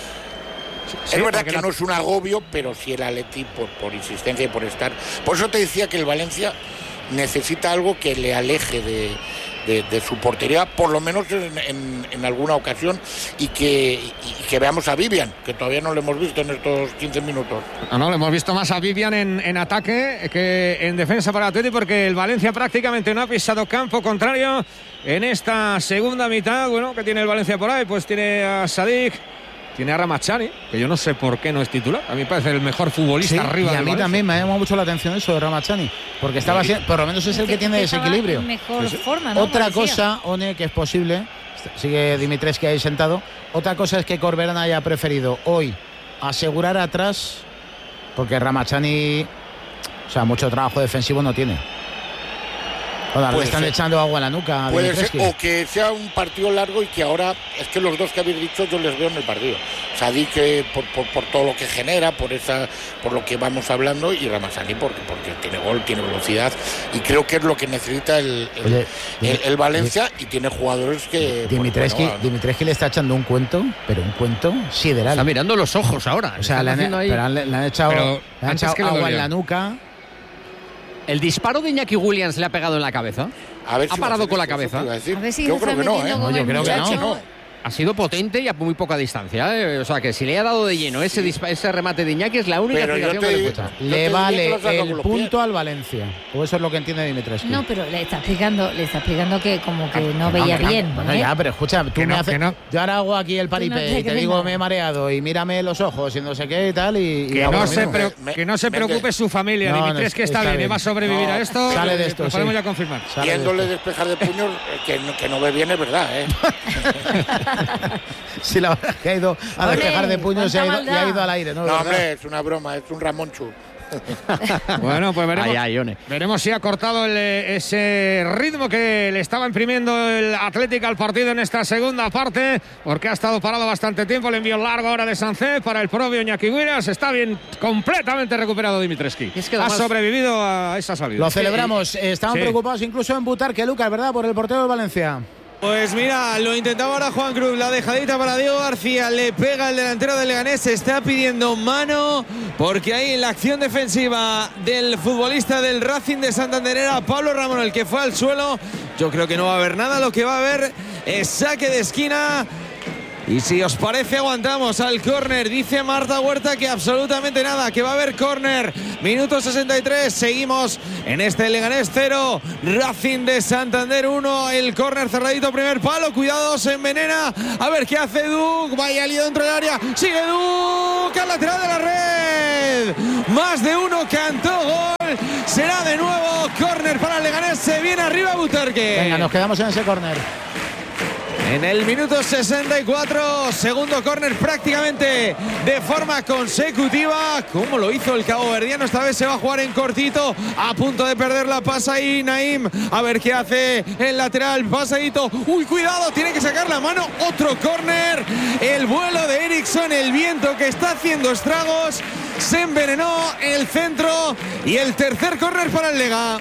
S1: Sí,
S18: es verdad
S1: porque
S18: que
S1: la-
S18: no es un agobio, pero sí el Atleti por, por insistencia y por estar. Por eso te decía que el Valencia necesita algo que le aleje de, de, de su portería, por lo menos en, en, en alguna ocasión, y que, y que veamos a Vivian, que todavía no lo hemos visto en estos quince minutos.
S1: No, no, le hemos visto más a Vivian en, en ataque que en defensa para el Atleti, porque el Valencia prácticamente no ha pisado campo contrario en esta segunda mitad. Bueno, que tiene el Valencia por ahí, pues tiene a Sadik, tiene a Ramachani, que yo no sé por qué no es titular. A mí me parece el mejor futbolista
S2: Sí,
S1: arriba
S2: y a
S1: del
S2: mí
S1: Valencia.
S2: también me ha llamado mucho la atención eso de Ramachani, porque estaba
S1: Sí.
S2: así- por lo menos es el que tiene
S6: estaba
S2: desequilibrio.
S6: en mejor
S2: Sí, sí.
S6: forma, ¿no?
S2: Otra
S6: Parecía.
S2: cosa, One, que es posible, sigue Dimitrescu ahí sentado, otra cosa es que Corberán haya preferido hoy asegurar atrás, porque Ramachani, o sea, mucho trabajo defensivo no tiene. Joder, le
S18: Puede
S2: están
S18: ser.
S2: echando agua a la nuca a
S18: Puede ser,
S2: Dimitrescu.
S18: o que sea un partido largo y que ahora, es que los dos que habéis dicho yo les veo en el partido. Sadik que por, por, por todo lo que genera, por esa, por lo que vamos hablando, y Ramazani porque, porque tiene gol, tiene velocidad, y creo que es lo que necesita el, el,
S2: Oye,
S18: el- el Valencia, y tiene jugadores que... pues,
S2: Dimitrescu,
S18: bueno,
S2: Dimitrescu le está echando un cuento, pero un cuento sideral.
S3: Está mirando los ojos ahora.
S2: O sea, le han,
S3: haciendo ahí-
S2: pero han- le han echado,
S1: Pero
S2: le han
S1: antes
S2: echado
S1: que le
S2: agua en
S1: dolió.
S2: la nuca.
S3: El disparo de Iñaki Williams le ha pegado en la cabeza.
S18: a ver
S3: ha
S18: si
S3: parado
S18: va a
S3: con la
S18: hacer eso,
S3: cabeza.
S18: iba a decir.
S6: A ver si
S18: Yo
S6: se
S18: creo
S6: está
S18: que no,
S6: metiendo
S18: ¿eh?
S6: con
S2: No, yo
S6: el
S2: creo que no.
S6: muchacho.
S3: Ha sido potente y a muy poca distancia, ¿eh? O sea, que si le ha dado de lleno ese, dispa- ese remate de Iñaki es la única
S18: Pero yo
S3: explicación
S18: te
S3: que le
S18: digo-
S3: escucha.
S18: Yo te
S2: Le
S18: diría que
S2: vale
S18: lo saca con
S2: el
S18: los
S2: punto al Valencia. O eso es lo que entiende Dimitrescu.
S6: No, pero le está explicando, le está explicando que como que no
S2: Que
S6: veía
S2: que no.
S6: bien.
S2: Bueno,
S6: ¿eh?
S2: ya, pero escucha, tú
S1: Que
S2: me
S1: no,
S2: haces.
S1: que no.
S2: Yo ahora hago aquí el paripé
S6: Tú no te
S2: y te
S6: crees
S2: digo
S6: nada.
S2: me he mareado y mírame los ojos y no sé qué y tal. Y, y
S1: Que
S2: hago
S1: no,
S2: lo
S1: se
S2: mismo.
S1: pre-
S18: Me-
S1: que no se
S18: me-
S1: preocupe su familia.
S2: No, no,
S1: Dimitrescu está,
S2: está
S1: bien, y
S2: bien.
S1: va a sobrevivir
S18: No,
S1: a esto.
S2: sale de
S1: eh,
S2: esto,
S1: lo podemos
S2: sí.
S1: ya confirmar.
S2: Sale de
S18: Viéndole
S2: esto.
S18: despejar de puños, eh, que, no- que no ve bien es verdad, ¿eh?
S2: Si la verdad es que ha ido a
S6: Ole,
S2: despejar de puños y ha ido,
S6: cuánta
S2: y ha
S6: maldad.
S2: ido al aire, ¿no?
S18: No,
S2: ¿Verdad?
S18: hombre, es una broma, es un Ramonchu.
S1: Bueno, pues veremos,
S3: Ay, ay, One.
S1: veremos si ha cortado el, ese ritmo que le estaba imprimiendo el Atlético al partido en esta segunda parte, porque ha estado parado bastante tiempo. Le envío largo ahora de Sánchez para el propio Iñaki Williams. Está bien, completamente recuperado Dimitrescu.
S3: Es que
S1: ha
S3: además,
S1: sobrevivido a esa salida.
S2: Lo celebramos. Estaban
S1: sí.
S2: preocupados incluso en Butarque, Lucas, ¿verdad? Por el portero del Valencia.
S4: Pues mira, lo intentaba ahora Juan Cruz, la dejadita para Diego García, le pega el delantero del Leganés, se está pidiendo mano, porque ahí en la acción defensiva del futbolista del Racing de Santander era Pablo Ramón el que fue al suelo. Yo creo que no va a haber nada, lo que va a haber es saque de esquina. Y si os parece aguantamos al córner, dice Marta Huerta que absolutamente nada, que va a haber córner. Minuto sesenta y tres, seguimos en este Leganés cero, Racing de Santander uno, el córner cerradito, primer palo, cuidado, se envenena, a ver qué hace Duc, vaya lío dentro del área, sigue Duc al lateral de la red, más de uno, cantó gol, será de nuevo córner para el Leganés, se viene arriba Butarque.
S2: Venga, nos quedamos en ese córner.
S4: En el minuto sesenta y cuatro, segundo córner prácticamente de forma consecutiva. Como lo hizo el caboverdiano, esta vez se va a jugar en cortito. A punto de perder la pasa ahí Naim. A ver qué hace el lateral. Pasadito. Uy, cuidado, tiene que sacar la mano. Otro córner. El vuelo de Eriksson, el viento que está haciendo estragos. Se envenenó el centro. Y el tercer córner para el Lega.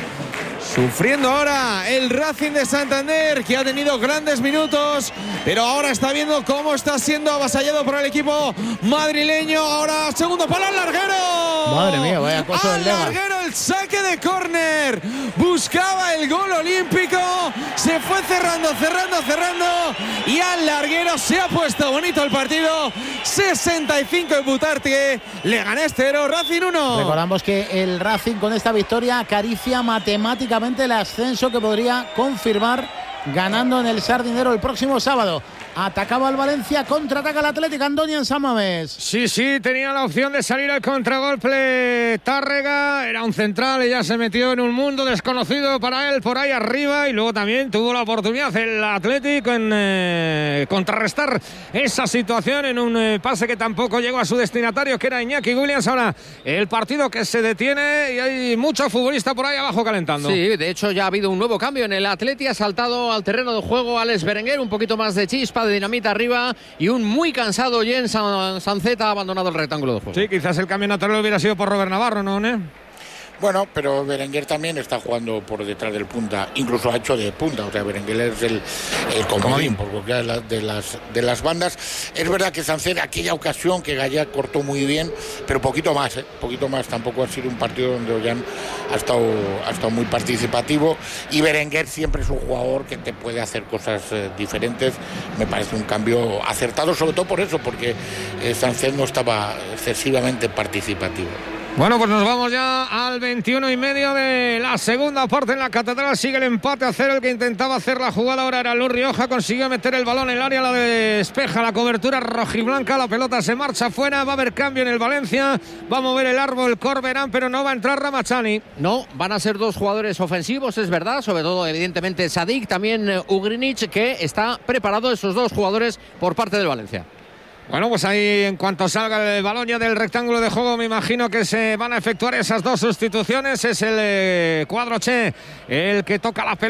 S4: Sufriendo ahora el Racing de Santander, que ha tenido grandes minutos, pero ahora está viendo cómo está siendo avasallado por el equipo madrileño. Ahora segundo palo al larguero.
S2: Madre mía, vaya cosa del Lega.
S4: Al larguero el saque de córner. Buscaba el gol olímpico. Se fue cerrando, cerrando, cerrando. Y al larguero se ha puesto bonito el partido. sesenta y cinco en Butarque. Leganés cero, Racing uno.
S2: Recordamos que el Racing con esta victoria acaricia matemáticamente el ascenso que podría confirmar ganando en el Sardinero el próximo sábado. Atacaba el Valencia, contraataca el Atlético, Andoni en San Mamés.
S1: Sí, sí, tenía la opción de salir al contragolpe Tárrega, era un central y ya se metió en un mundo desconocido para él por ahí arriba, y luego también tuvo la oportunidad el Atlético en eh, contrarrestar esa situación en un eh, pase que tampoco llegó a su destinatario, que era Iñaki Williams. Ahora el partido que se detiene y hay mucho futbolista por ahí abajo calentando.
S3: Sí, de hecho ya ha habido un nuevo cambio en el Atleti, ha saltado al terreno de juego Alex Berenguer, un poquito más de chispa, de dinamita arriba, y un muy cansado Jens Sanzet ha abandonado el rectángulo de juego.
S1: Sí, quizás el cambio natural hubiera sido por Robert Navarro, ¿no, Ne?
S18: Bueno, pero Berenguer también está jugando por detrás del punta, incluso ha hecho de punta, o sea, Berenguer es el, el comodín por cualquiera de, la, de, las, de las bandas. Es verdad que Sánchez, aquella ocasión que Gaya cortó muy bien, pero poquito más, ¿eh? poquito más, tampoco ha sido un partido donde Ollán ha estado, ha estado muy participativo, y Berenguer siempre es un jugador que te puede hacer cosas eh, diferentes. Me parece un cambio acertado, sobre todo por eso, porque eh, Sánchez no estaba excesivamente participativo.
S1: Bueno, pues nos vamos ya al veintiuno y medio de la segunda parte en la Catedral. Sigue el empate a cero. El que intentaba hacer la jugada ahora era Luis Rioja. Consiguió meter el balón en el área, la despeja la cobertura rojiblanca. La pelota se marcha fuera. Va a haber cambio en el Valencia. Va a mover el árbol Corberán, pero no va a entrar Ramachani.
S3: No, van a ser dos jugadores ofensivos, es verdad. Sobre todo, evidentemente, Sadik, también Ugrinic, que está preparado, esos dos jugadores por parte del Valencia.
S1: Bueno, pues ahí en cuanto salga el balón ya del rectángulo de juego, me imagino que se van a efectuar esas dos sustituciones. Es el eh, cuadro Che el que toca la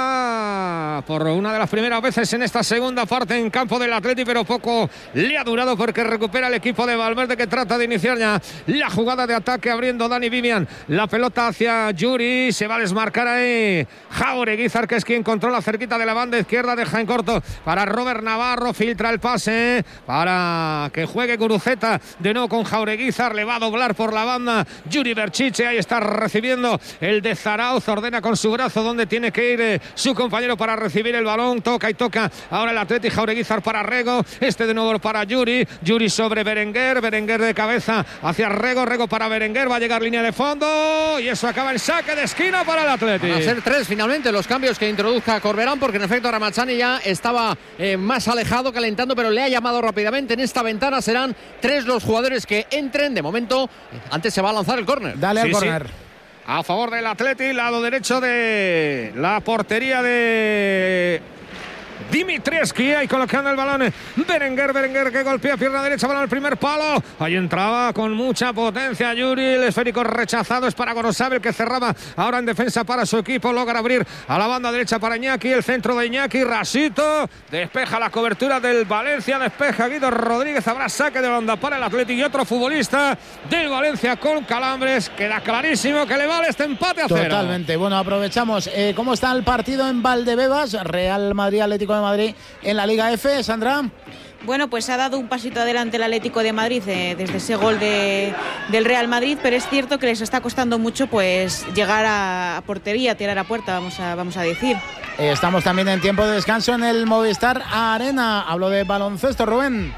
S1: pelota por una de las primeras veces en esta segunda parte en campo del Atleti, pero poco le ha durado porque recupera el equipo de Valverde, que trata de iniciar ya la jugada de ataque abriendo Dani Vivian. La pelota hacia Yuri, se va a desmarcar ahí Jaureguizar, que es quien controla cerquita de la banda izquierda, deja en corto para Robert Navarro, filtra el pase para que juegue Guruceta de nuevo con Jaureguizar, le va a doblar por la banda Yuri Berchiche, ahí está recibiendo el de Zarauz, ordena con su brazo donde tiene que ir eh, su compañero para recibir el balón, toca y toca ahora el Atleti, Jaureguizar para Rego, este de nuevo para Yuri, Yuri sobre Berenguer, Berenguer de cabeza hacia Rego, Rego para Berenguer, va a llegar línea de fondo y eso acaba el saque de esquina para el Atleti.
S3: Van a ser tres finalmente los cambios que introduzca Corberán, porque en efecto Ramachani ya estaba eh, más alejado, calentando, pero le ha llamado rápidamente. En esta ventana serán tres los jugadores que entren. De momento, antes se va a lanzar el córner.
S2: Dale al
S1: sí,
S2: córner.
S1: Sí. A favor del Atleti, lado derecho de la portería de Dimitrievski ahí colocando el balón. Berenguer, Berenguer que golpea pierna derecha, balón al primer palo. Ahí entraba con mucha potencia Yuri. El esférico rechazado es para Gorosabel, que cerraba ahora en defensa para su equipo. Logra abrir a la banda derecha para Iñaki. El centro de Iñaki. Rasito despeja la cobertura del Valencia. Despeja Guido Rodríguez. Habrá saque de banda para el Atlético y otro futbolista del Valencia con calambres. Queda clarísimo que le vale este empate a cero.
S2: Totalmente. Bueno, aprovechamos. Eh, ¿Cómo está el partido en Valdebebas? Real Madrid, Atlético de Madrid en la Liga F, Sandra.
S5: Bueno, pues ha dado un pasito adelante el Atlético de Madrid eh, desde ese gol de, del Real Madrid, pero es cierto que les está costando mucho pues llegar a, a portería, tirar a puerta, vamos a, vamos a decir.
S2: Eh, estamos también en tiempo de descanso en el Movistar Arena. Hablo de baloncesto, Rubén.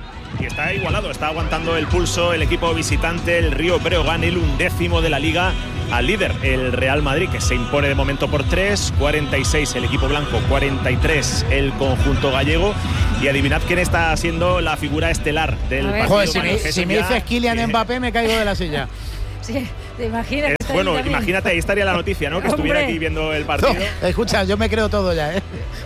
S17: Y está igualado, está aguantando el pulso el equipo visitante, el Río Breogán, el undécimo de la Liga, al líder, el Real Madrid, que se impone de momento por tres, cuarenta y seis el equipo blanco, cuarenta y tres el conjunto gallego. Y adivinad quién está siendo la figura estelar del partido.
S2: Joder, si me, si me dices Kylian eh, Mbappé, me caigo de la silla.
S6: Sí, te imaginas.
S17: Es, bueno, imagínate, ahí estaría la noticia, ¿no? Que
S6: Hombre.
S17: estuviera aquí viendo el partido.
S2: No, escucha, yo me creo todo ya, ¿eh?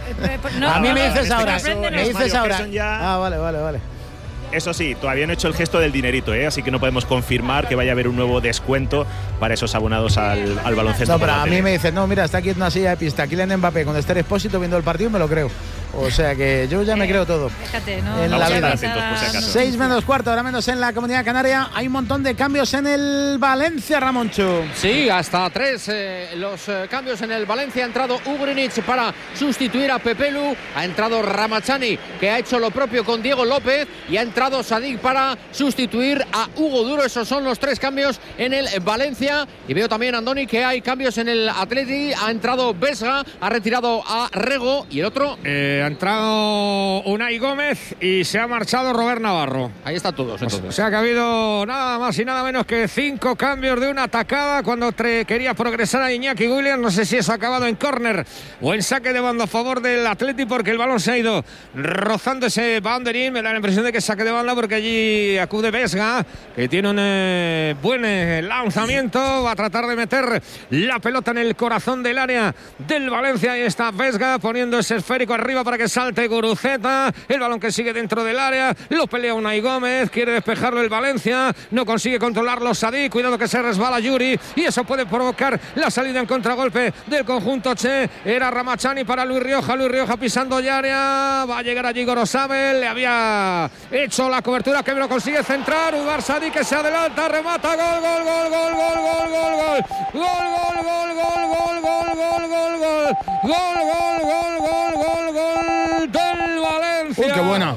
S6: No,
S2: a mí
S17: no,
S2: me
S17: no,
S2: dices
S17: en
S2: ahora,
S17: este caso,
S2: me dices
S17: Mario
S2: ahora.
S17: Gerson ya...
S2: Ah, vale, vale, vale.
S17: Eso sí, todavía no he hecho el gesto del dinerito, ¿eh? Así que no podemos confirmar que vaya a haber un nuevo descuento para esos abonados al, al baloncesto.
S2: No, pero a mí me dicen, no, mira, está aquí en una silla de pista, Kylian Mbappé con Esther Expósito viendo el partido, me lo creo. O sea que yo ya me creo todo.
S6: Fíjate, ¿no?
S2: En
S17: Vamos
S2: la
S17: a
S2: vida.
S17: estar atentos, por si acaso.
S2: Seis menos cuarto, ahora menos en la Comunidad Canaria. Hay un montón de cambios en el Valencia, Ramoncho.
S3: Sí, hasta tres eh, los eh, cambios en el Valencia. Ha entrado Ugrinic para sustituir a Pepelu. Ha entrado Ramachani, que ha hecho lo propio con Diego López. Y ha entrado Sadik para sustituir a Hugo Duro. Esos son los tres cambios en el Valencia. Y veo también, Andoni, que hay cambios en el Atleti. Ha entrado Vesga, ha retirado a Rego. Y el otro...
S1: Eh, ha entrado Unai Gómez y se ha marchado Robert Navarro.
S3: Ahí están todos, entonces.
S1: O sea que ha habido nada más y nada menos que cinco cambios de una atacada cuando tre- quería progresar a Iñaki Williams. No sé si eso ha acabado en córner o en saque de banda a favor del Atleti, porque el balón se ha ido rozando ese banderín. Me da la impresión de que es saque de banda porque allí acude Vesga, que tiene un eh, buen eh, lanzamiento. Va a tratar de meter la pelota en el corazón del área del Valencia. Ahí está Vesga poniendo ese esférico arriba para que salte Guruceta. El balón que sigue dentro del área. Lo pelea Unai Gómez. Quiere despejarlo el Valencia. No consigue controlarlo Sadik. Cuidado que se resbala Yuri. Y eso puede provocar la salida en contragolpe del conjunto Che. Era Ramachani para Luis Rioja. Luis Rioja pisando ya área. Va a llegar allí Gorosabel. Le había hecho la cobertura que no consigue centrar. Udar Sadik que se adelanta. Remata. Gol, gol, gol, gol, gol, gol, gol, gol. Gol, gol, gol, gol, gol, gol, gol, gol, gol. Gol, gol, gol, gol, gol, gol del Valencia.
S2: Uy, qué buena.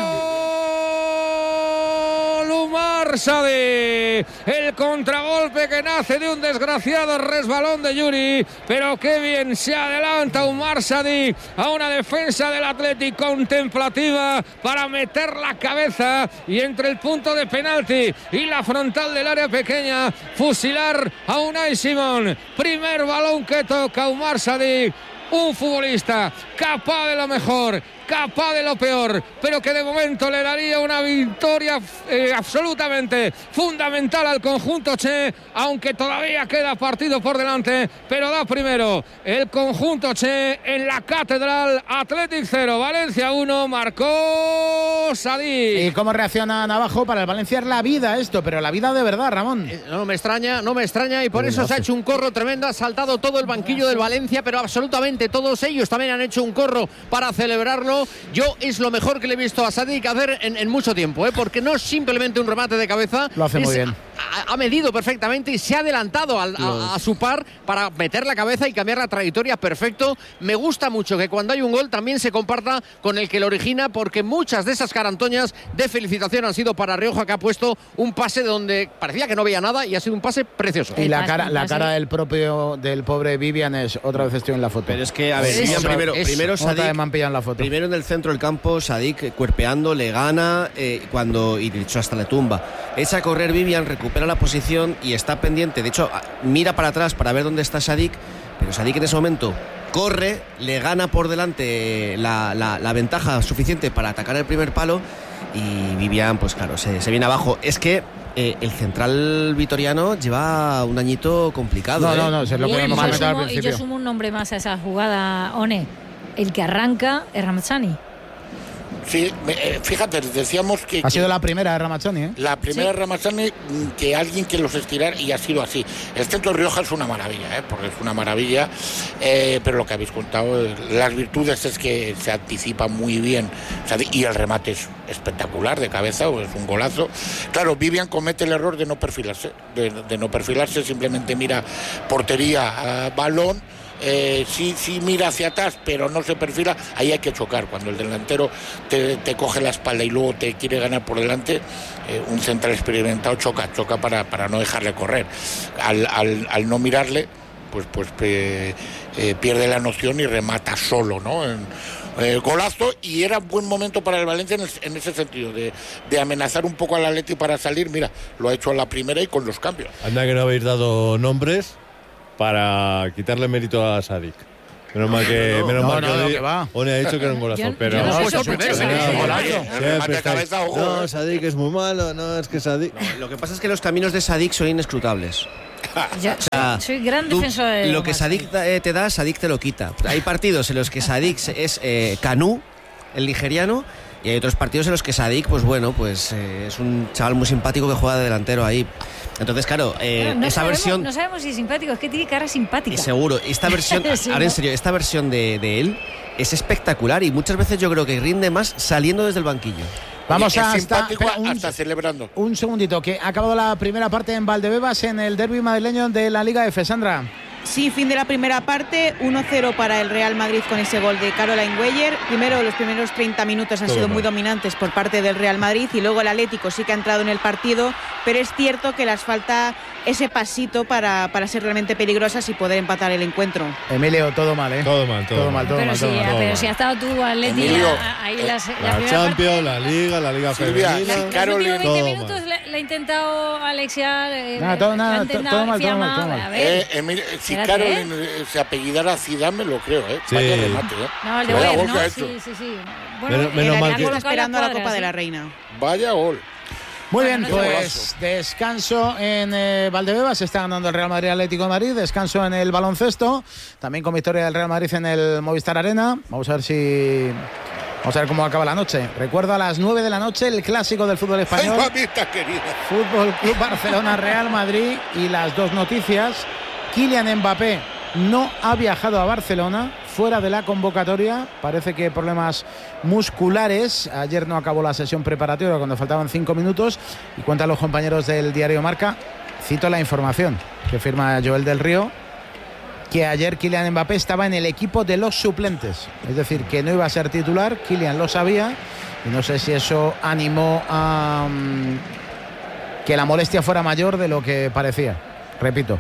S1: Gol Umar Sadik. El contragolpe que nace de un desgraciado resbalón de Yuri. Pero qué bien se adelanta Umar Sadik a una defensa del Atlético contemplativa para meter la cabeza y entre el punto de penalti y la frontal del área pequeña fusilar a Unai Simón. Primer balón que toca Umar Sadik. Un futbolista capaz de lo mejor, capaz de lo peor, pero que de momento le daría una victoria eh, absolutamente fundamental al conjunto Che, aunque todavía queda partido por delante, pero da primero el conjunto Che en la Catedral. Athletic cero, Valencia uno, marcó Sadik.
S2: ¿Y cómo reacciona Navajo? Para el Valencia es la vida esto, pero la vida de verdad, Ramón.
S3: Eh, no me extraña, no me extraña, y por
S2: Uy,
S3: eso
S2: no
S3: se ha
S2: sé.
S3: hecho un corro tremendo. Ha saltado todo el banquillo del Valencia, pero absolutamente todos ellos también han hecho un corro para celebrarlo. Yo es lo mejor que le he visto a Sadik hacer en, en mucho tiempo, ¿eh? Porque no es simplemente un remate de cabeza.
S2: Lo hace
S3: es,
S2: muy bien.
S3: Ha, ha medido perfectamente y se ha adelantado al, a, a su par para meter la cabeza y cambiar la trayectoria perfecto. Me gusta mucho que cuando hay un gol también se comparta con el que lo origina, porque muchas de esas carantoñas de felicitación han sido para Rioja, que ha puesto un pase donde parecía que no veía nada y ha sido un pase precioso.
S2: Y la cara, la cara del propio del pobre Vivian es otra vez estoy en la foto.
S11: Pero es que, a ver,
S2: Sí,
S11: Vivian
S2: eso,
S11: primero,
S2: eso.
S11: primero
S2: Otra
S11: Sadik,
S2: vez me han pillado en la foto.
S11: primero en el centro del campo, Sadik eh, cuerpeando, le gana eh, cuando, y de hecho hasta le tumba. Echa a correr Vivian, recupera la posición y está pendiente. De hecho, mira para atrás para ver dónde está Sadik, pero Sadik en ese momento corre, le gana por delante la, la, la ventaja suficiente para atacar el primer palo y Vivian, pues claro, se, se viene abajo. Es que eh, el central vitoriano lleva un añito complicado.
S2: No,
S11: ¿eh?
S2: no, no, se lo
S6: Y
S2: podemos
S6: yo
S2: comentar al
S6: sumo- y yo
S2: principio.
S6: sumo un nombre más a esa jugada, One. el que arranca es Ramazani.
S18: Sí, fíjate, decíamos que...
S2: Ha sido la primera de Ramazani, ¿eh?
S18: La primera
S6: sí.
S18: Ramazani, que alguien que los estirar, y ha sido así. El centro de Rioja es una maravilla, ¿eh? Porque es una maravilla, eh, pero lo que habéis contado, las virtudes es que se anticipa muy bien, o sea, y el remate es espectacular de cabeza, o es un golazo. Claro, Vivian comete el error de no perfilarse, de, de no perfilarse, simplemente mira portería, uh, balón. Eh, sí, sí mira hacia atrás, pero no se perfila, ahí hay que chocar. Cuando el delantero te, te coge la espalda y luego te quiere ganar por delante, eh, un central experimentado choca, choca para, para no dejarle correr. Al, al, al no mirarle, pues, pues eh, eh, pierde la noción y remata solo, ¿no? En, eh, golazo, y era buen momento para el Valencia en, el, en ese sentido, de, de amenazar un poco al Atleti para salir. Mira, lo ha hecho a la primera y con los cambios.
S16: Anda que no habéis dado nombres para quitarle mérito a Sadik. Menos mal que, no, no, menos
S2: no,
S16: mal
S2: no,
S16: que
S2: no,
S16: Oni,
S2: que va.
S16: Oni ha dicho que era un golazo,
S6: Yo,
S16: pero
S6: yo no,
S16: no,
S6: pues primero,
S16: siempre estáis, no, Sadik es muy malo, no, es que Sadik.
S11: No, lo que pasa es que los caminos de Sadik son inescrutables.
S6: Yo,
S11: o sea,
S6: soy gran
S11: tú,
S6: defensor de
S11: lo que Sadik eh, te da, Sadik te lo quita. Hay partidos en los que Sadik es eh, Kanú, el nigeriano, y hay otros partidos en los que Sadik, pues bueno, pues eh, es un chaval muy simpático que juega de delantero ahí. Entonces, claro, eh,
S6: bueno, no
S11: esa
S6: sabemos,
S11: versión...
S6: No sabemos si es simpático, es que tiene cara simpática.
S11: Seguro, esta versión,
S6: sí,
S11: ahora
S6: ¿no?
S11: en serio, esta versión de, de él es espectacular y muchas veces yo creo que rinde más saliendo desde el banquillo.
S2: Vamos
S18: Oye,
S2: a
S18: es
S2: hasta,
S18: simpático
S2: espera, un,
S18: hasta celebrando.
S2: Un segundito, que ha acabado la primera parte en Valdebebas en el derbi madrileño de la Liga F. Sandra.
S5: Sí, fin de la primera parte, uno cero para el Real Madrid con ese gol de Caroline Weyer. Primero, los primeros treinta minutos han
S16: Todo
S5: sido
S16: mal.
S5: muy dominantes por parte del Real Madrid, y luego el Atlético sí que ha entrado en el partido, pero es cierto que les falta ese pasito para, para ser realmente peligrosas y poder empatar el encuentro.
S2: Emilio, todo mal, ¿eh?
S16: Todo mal, todo,
S2: Todo mal,
S16: mal.
S2: todo
S6: Pero,
S2: mal,
S6: sí,
S2: todo mal.
S6: pero
S16: mal.
S6: si ha estado tú, Atleti,
S18: Emilio,
S6: la- ahí
S18: eh,
S6: las- la,
S16: La
S6: primera
S16: Champions,
S6: parte,
S16: la Liga, la Liga
S18: Silvia,
S16: Femenina.
S6: los
S18: Caroline,
S6: últimos veinte
S16: todo
S6: minutos
S16: mal.
S6: le, le ha intentado Alexia, eh,
S2: Nada, todo-
S6: le
S2: nada,
S6: ha
S2: to-
S6: intentado
S2: todo mal, todo
S6: fiamar,
S2: mal, todo mal.
S6: a ver.
S18: Eh, Emilio, si
S6: Espérate,
S18: Caroline eh, se apellidara Zidane, me lo creo, ¿eh?
S16: Sí.
S18: Vaya remate, ¿eh?
S6: No, el de
S18: Vaya
S6: Weyer,
S18: gol
S6: ¿no?
S18: que ha
S6: Sí,
S18: hecho.
S6: sí, sí. Bueno,
S16: Menos- menos
S6: el
S16: mal
S6: Atlético
S16: que-
S6: está
S5: Esperando a la
S6: cuadras,
S5: Copa de
S6: sí.
S5: la Reina.
S18: Vaya gol.
S2: Muy bien,
S6: Bueno,
S2: pues descanso en eh, Valdebebas, se está ganando el Real Madrid Atlético de Madrid, descanso en el baloncesto, también con victoria del Real Madrid en el Movistar Arena. Vamos a ver si... Vamos a ver cómo acaba la noche. Recuerdo a las nueve de la noche el clásico del fútbol
S18: Ay,
S2: español.
S18: mamita querida.
S2: Fútbol Club Barcelona Real Madrid, y las dos noticias. Kylian Mbappé no ha viajado a Barcelona, fuera de la convocatoria, parece que problemas musculares. Ayer no acabó la sesión preparatoria cuando faltaban cinco minutos, y cuentan los compañeros del diario Marca, cito la información que firma Joel del Río, que ayer Kylian Mbappé estaba en el equipo de los suplentes, es decir, que no iba a ser titular. Kylian lo sabía, y no sé si eso animó a um, que la molestia fuera mayor de lo que parecía, repito.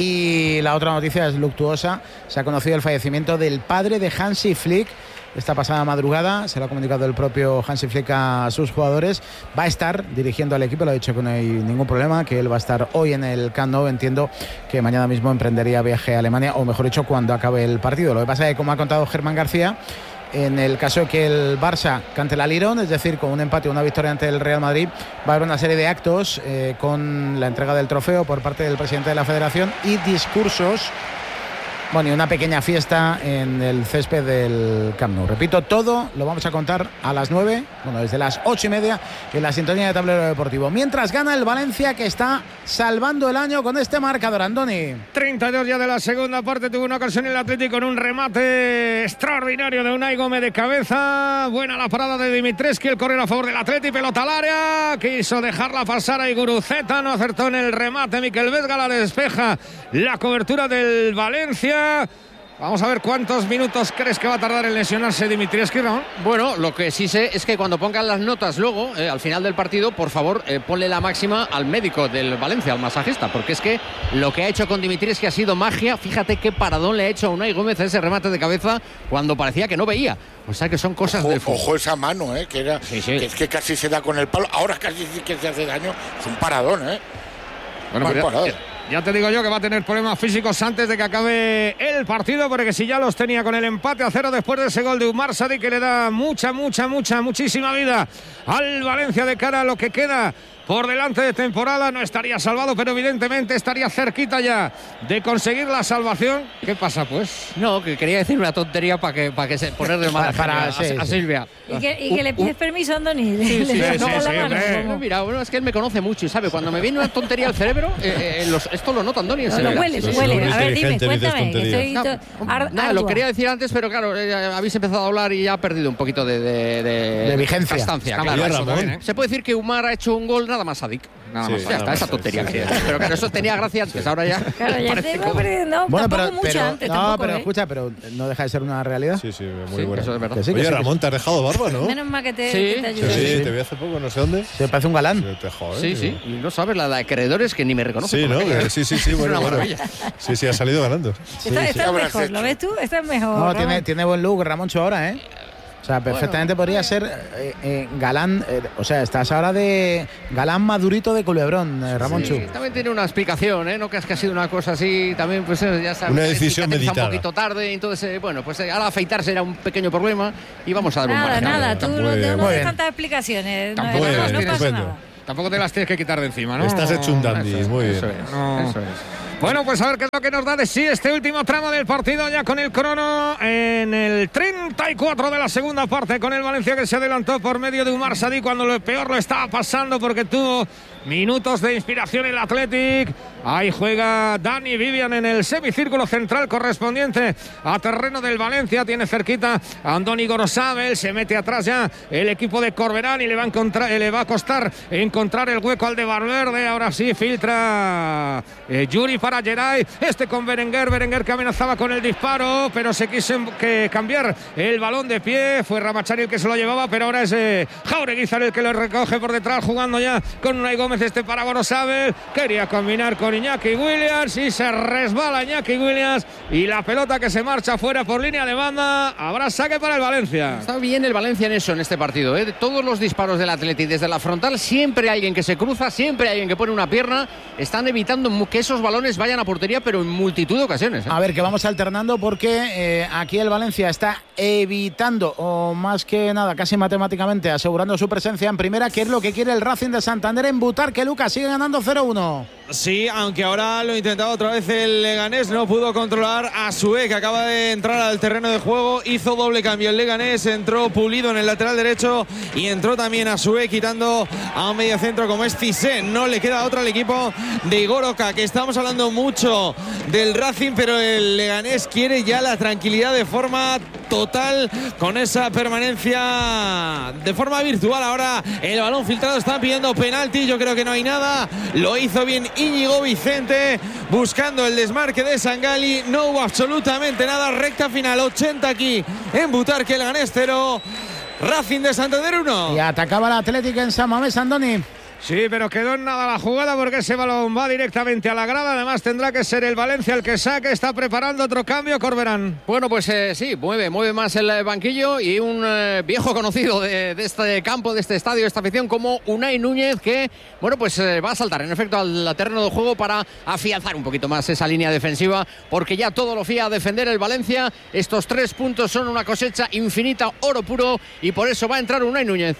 S2: Y la otra noticia es luctuosa, se ha conocido el fallecimiento del padre de Hansi Flick esta pasada madrugada, se lo ha comunicado el propio Hansi Flick a sus jugadores. Va a estar dirigiendo al equipo, lo ha dicho que no hay ningún problema, que él va a estar hoy en el Camp Nou. Entiendo que mañana mismo emprendería viaje a Alemania, o mejor dicho, cuando acabe el partido. Lo que pasa es que, como ha contado Germán García, en el caso de que el Barça cante la Lirón, es decir, con un empate o una victoria ante el Real Madrid, va a haber una serie de actos eh, con la entrega del trofeo por parte del presidente de la Federación y discursos. Bueno, y una pequeña fiesta en el césped del Camp Nou. Repito, todo lo vamos a contar a las nueve, bueno, desde las ocho y media, en la sintonía de Tablero Deportivo. Mientras gana el Valencia, que está salvando el año con este marcador, Andoni.
S1: treinta y dos ya de la segunda parte, tuvo una ocasión el Atlético con un remate extraordinario de Unai Gómez de cabeza. Buena la parada de Dimitrescu, el correr a favor del Atlético, pelota al área, quiso dejarla pasar a Iguruzeta, no acertó en el remate. Miquel Vesga la despeja, la cobertura del Valencia. Vamos a ver cuántos minutos crees que va a tardar en lesionarse Dimitrescu, ¿no?
S3: Bueno, lo que sí sé es que cuando pongan las notas luego, eh, al final del partido, por favor, eh, ponle la máxima al médico del Valencia, al masajista, porque es que lo que ha hecho con Dimitrescu ha sido magia. Fíjate qué paradón le ha hecho a Unai Gómez ese remate de cabeza cuando parecía que no veía. O sea que son cosas
S18: Ojo,
S3: del fútbol.
S18: ojo esa mano, ¿eh? Que, era,
S3: Sí, sí.
S18: que es que casi se da con el palo. Ahora casi sí que se hace daño. Es un paradón, ¿eh?
S1: Bueno,
S18: Mal
S1: pues ya,
S18: parado.
S1: ya- ya te digo yo que va a tener problemas físicos antes de que acabe el partido, porque si ya los tenía con el empate a cero después de ese gol de Umar Sadik, que le da mucha, mucha, mucha, muchísima vida al Valencia de cara a lo que queda por delante de temporada, no estaría salvado, pero evidentemente estaría cerquita ya de conseguir la salvación. ¿Qué pasa, pues?
S3: No, que quería decir una tontería para que, para que se ponerle mal
S1: para,
S3: a,
S1: sí,
S3: a, a
S1: sí.
S3: Silvia.
S6: Y que, y que le pides permiso a Andoni.
S3: Sí, sí,
S6: Le
S3: sí,
S6: toca
S3: sí,
S6: la
S3: sí,
S6: mano,
S3: hombre.
S6: como-
S3: Mira, bueno, es que él me conoce mucho y sabe, cuando me viene una tontería al cerebro, eh, eh, los- esto lo nota Andoni.
S6: No, no, huele, huele. A ver, dime, cuéntame. Que estoy
S3: No,
S6: to- ar-
S3: nada, lo
S6: ardua.
S3: quería decir antes, pero claro, eh, habéis empezado a hablar y ya ha perdido un poquito de, de, de,
S2: De vigencia.
S3: constancia,
S2: Está
S3: claro.
S2: muy bien,
S3: Eso
S2: Ramón.
S3: también, ¿eh? Se puede decir que Umar ha hecho un gol nada más Sadik. Nada
S2: Sí,
S3: más. Ya
S2: nada
S3: está,
S2: más,
S3: esa tontería.
S2: sí,
S3: que-
S2: sí.
S3: Pero claro, eso tenía gracia antes, ahora ya.
S6: Claro, ya
S3: parece
S6: te
S3: como-
S6: no,
S2: Bueno,
S6: tampoco
S2: pero,
S6: mucho
S2: pero-
S6: antes,
S2: no,
S6: tampoco,
S2: pero
S6: ¿eh?
S2: escucha, pero no deja de ser una realidad.
S16: Sí, sí, muy
S3: Sí,
S16: buena.
S3: eso es verdad.
S2: Que sí, que
S16: Oye,
S2: sí, que
S16: Ramón,
S2: sí.
S16: te has dejado barba, ¿no?
S6: Menos mal que te,
S3: Sí,
S6: que te
S16: Sí,
S6: ayude.
S16: sí, te vi hace poco, no sé dónde.
S2: Se parece un galán.
S16: Sí, te joder,
S3: Sí, sí. Y no sabes la de acreedores que ni me reconoce.
S16: Sí,
S3: por
S16: ¿no?
S3: la calle.
S16: Que- Sí, sí, sí,
S3: Es
S16: bueno,
S3: una
S16: bueno.
S3: maravilla.
S16: Sí, sí, ha salido ganando.
S6: Está, está
S18: habrás
S6: mejor,
S18: hecho.
S6: ¿lo ves tú? Está mejor.
S2: No,
S6: Ramón.
S2: tiene, tiene buen look Ramoncho ahora, ¿eh? O sea, perfectamente podría ser eh, eh, galán. eh, o sea, estás ahora de galán madurito de Culebrón, eh, Ramoncho.
S3: Sí, también tiene una explicación, ¿eh? No creas que ha sido una cosa así, también pues eh, ya sabes.
S16: Una
S3: que
S16: decisión
S3: cicatriza
S16: meditada.
S3: un poquito tarde, entonces, eh, bueno, pues eh, ahora afeitarse era un pequeño problema y vamos a dar un
S6: Nada,
S3: margen.
S6: nada, tú no,
S16: Muy
S6: no,
S16: bien.
S6: no
S2: Muy
S6: des
S2: bien.
S6: tantas explicaciones. No,
S1: Tampoco
S6: no,
S16: Muy
S6: no,
S16: bien,
S6: no pasa
S16: estupendo.
S6: nada.
S1: Tampoco te las tienes que quitar de encima, ¿no?
S16: Estás hecho un dandy,
S1: Eso es.
S16: muy bien.
S3: Eso es,
S1: No.
S3: eso es.
S1: Bueno, pues a ver qué es lo que nos da de sí este último tramo del partido, ya con el crono en el treinta y cuatro de la segunda parte, con el Valencia que se adelantó por medio de Umar Sadik cuando lo peor lo estaba pasando porque tuvo minutos de inspiración el Athletic. Ahí juega Dani Vivian en el semicírculo central correspondiente a terreno del Valencia. Tiene cerquita a Andoni Gorosabel. Se mete atrás ya el equipo de Corberán y le va a, encontrar, le va a costar encontrar el hueco al de Valverde. Ahora sí filtra eh, Yuri para Geray. Este con Berenguer. Berenguer que amenazaba con el disparo, pero se quiso que cambiar el balón de pie. Fue Ramachari el que se lo llevaba, pero ahora es eh, Jaureguizar el que lo recoge por detrás, jugando ya con Unai Gómez. Este para Gorosabel. Quería combinar con Iñaki Williams y se resbala Iñaki Williams y la pelota que se marcha fuera por línea de banda. Habrá saque para el Valencia.
S3: Está bien el Valencia en eso, en este partido, ¿eh? Todos los disparos del Atleti desde la frontal, siempre hay alguien que se cruza, siempre hay alguien que pone una pierna. Están evitando que esos balones vayan a portería, pero en multitud de ocasiones, ¿eh?
S2: A ver, que vamos alternando porque eh, aquí el Valencia está evitando, o más que nada, casi matemáticamente, asegurando su presencia en primera, que es lo que quiere el Racing de Santander en Butarque. Lucas sigue ganando cero uno.
S4: Sí, aunque ahora lo ha intentado otra vez el Leganés, no pudo controlar a Sue, que acaba de entrar al terreno de juego, hizo doble cambio el Leganés, entró Pulido en el lateral derecho y entró también a Sue, quitando a un mediocentro como es Cissé. No le queda otra al equipo de Igor Oca, que estamos hablando mucho del Racing, pero el Leganés quiere ya la tranquilidad de forma total, con esa permanencia de forma virtual. Ahora el balón filtrado, está pidiendo penalti, yo creo que no hay nada, lo hizo bien Íñigo Vicente buscando el desmarque de Sangali, no hubo absolutamente nada. Recta final, ochenta aquí en Butarque, el Leganés cero, Racing de Santander uno.
S2: Y atacaba el Atlético en San Mamés, Andoni.
S1: Sí, pero quedó en nada la jugada porque ese balón va directamente a la grada. Además tendrá que ser el Valencia el que saque. Está preparando otro cambio, Corberán.
S3: Bueno, pues eh, sí, mueve, mueve más el eh, banquillo y un eh, viejo conocido de, de este campo, de este estadio, de esta afición, como Unai Núñez, que, bueno, pues eh, va a saltar en efecto al terreno de juego para afianzar un poquito más esa línea defensiva, porque ya todo lo fía a defender el Valencia. Estos tres puntos son una cosecha infinita, oro puro, y por eso va a entrar Unai Núñez.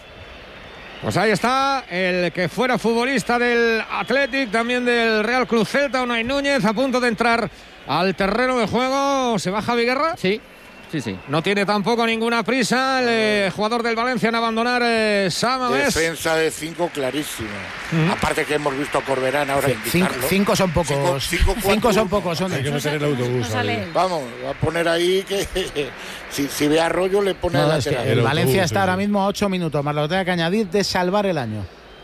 S1: Pues ahí está el que fuera futbolista del Athletic, también del Real Club Celta, Unai Núñez, a punto de entrar al terreno de juego. ¿Se va Javi Guerra?
S3: Sí. Sí, sí.
S1: No tiene tampoco ninguna prisa el eh, jugador del Valencia en abandonar eh, Samamés.
S18: Defensa de cinco clarísimo.
S1: Mm.
S18: Aparte que hemos visto a Corberán ahora
S2: Cinco,
S18: indicarlo.
S2: cinco son pocos.
S18: Cinco, cinco,
S2: Cinco
S18: cuatro,
S2: son
S18: uno.
S2: pocos. Son
S16: Hay que meter el autobús.
S18: Vamos, va a poner ahí que si, si ve a Arroyo le pone
S2: No,
S18: al
S2: es que
S18: lateral.
S2: el
S16: El
S2: Valencia
S16: autobús,
S2: está
S16: sí,
S2: ahora
S16: sí.
S2: mismo a ocho minutos, más lo tenga que añadir de salvar el año.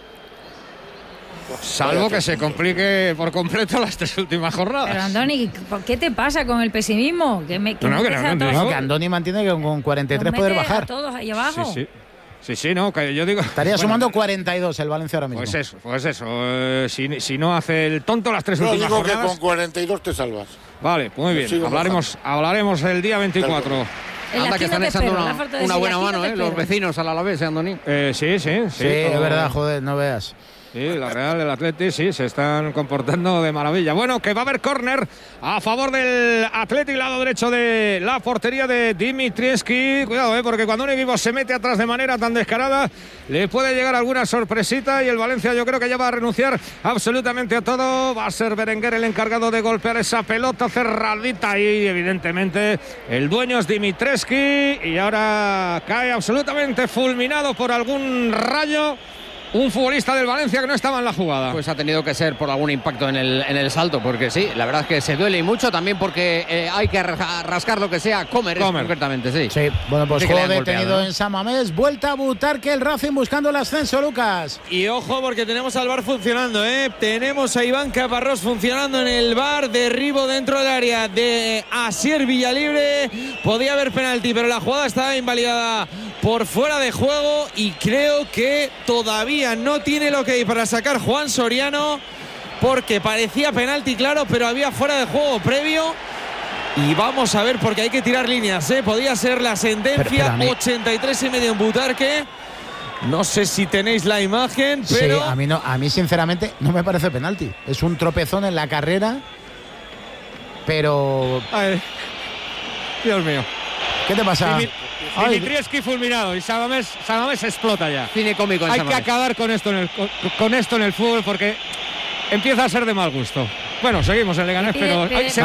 S1: Salvo que se complique por completo las tres últimas jornadas.
S6: Pero Andoni, ¿qué te pasa con el pesimismo? Que me, que
S1: No, no, que
S6: metes
S1: no,
S6: a
S1: no,
S6: todos-
S2: No, que Andoni mantiene que con cuarenta y tres
S6: nos
S2: poder
S6: mete
S2: bajar.
S6: a todos ahí abajo.
S1: Sí, sí. Sí, sí, no, que yo digo.
S2: Estaría
S1: Bueno,
S2: sumando cuarenta y dos el Valencia ahora mismo.
S1: Pues eso, pues eso. eh, si, si no hace el tonto las tres
S18: Yo
S1: últimas
S18: digo que
S1: jornadas.
S18: con cuarenta y dos te salvas.
S1: Vale, muy bien.
S18: sigo
S1: Hablaremos, hablaremos el día veinticuatro.
S6: El
S3: Anda,
S6: aquí
S3: que están
S6: no te
S3: echando
S6: espero,
S3: una,
S6: la falta de
S3: una
S6: decir,
S3: buena
S6: aquí no
S3: mano,
S6: te
S3: ¿eh? Los
S6: espero.
S3: vecinos al Alavés, ¿eh, Andoni?
S1: Eh, sí, sí, sí.
S2: Sí, es
S1: todo-
S2: verdad, joder, no veas.
S1: Sí, la Real, el Atleti, sí, se están comportando de maravilla. Bueno, que va a haber córner a favor del Atleti, lado derecho de la portería de Dimitrievski. Cuidado, eh, porque cuando un equipo se mete atrás de manera tan descarada, le puede llegar alguna sorpresita y el Valencia yo creo que ya va a renunciar absolutamente a todo. Va a ser Berenguer el encargado de golpear esa pelota cerradita y evidentemente el dueño es Dimitrievski y ahora cae absolutamente fulminado por algún rayo un futbolista del Valencia que no estaba en la jugada.
S3: Pues ha tenido que ser por algún impacto en el, en el salto, porque sí, la verdad es que se duele y mucho, también porque eh, hay que rascar lo que sea, comer, comer. concretamente, sí.
S2: Sí, bueno, pues
S3: sí
S2: juego detenido, ¿no?, en San Mamés, vuelta a Butarque, el Racing buscando el ascenso, Lucas.
S4: Y ojo porque tenemos al V A R funcionando, ¿eh? Tenemos a Iván Caparrós funcionando en el V A R, derribo dentro del área de Asier Villalibre, podía haber penalti, pero la jugada estaba invalidada por fuera de juego y creo que todavía no tiene lo que hay para sacar Juan Soriano, porque parecía penalti, claro, pero había fuera de juego previo. Y vamos a ver, porque hay que tirar líneas, ¿eh? Podía ser la sentencia. Pero, pero ochenta y tres y medio en Butarque. No sé si tenéis la imagen, pero
S2: sí, a mí no, a mí sinceramente no me parece penalti. Es un tropezón en la carrera, pero
S1: ay, Dios mío.
S2: ¿Qué te pasa?
S1: Dimitrievski fulminado y Samamés, Samamés explota ya.
S3: Cine cómico en
S1: Hay
S3: Samamés.
S1: que acabar con esto, en el, con, con esto en el fútbol porque empieza a ser de mal gusto. Bueno, seguimos en Leganés, pero,
S6: pero
S1: ay, se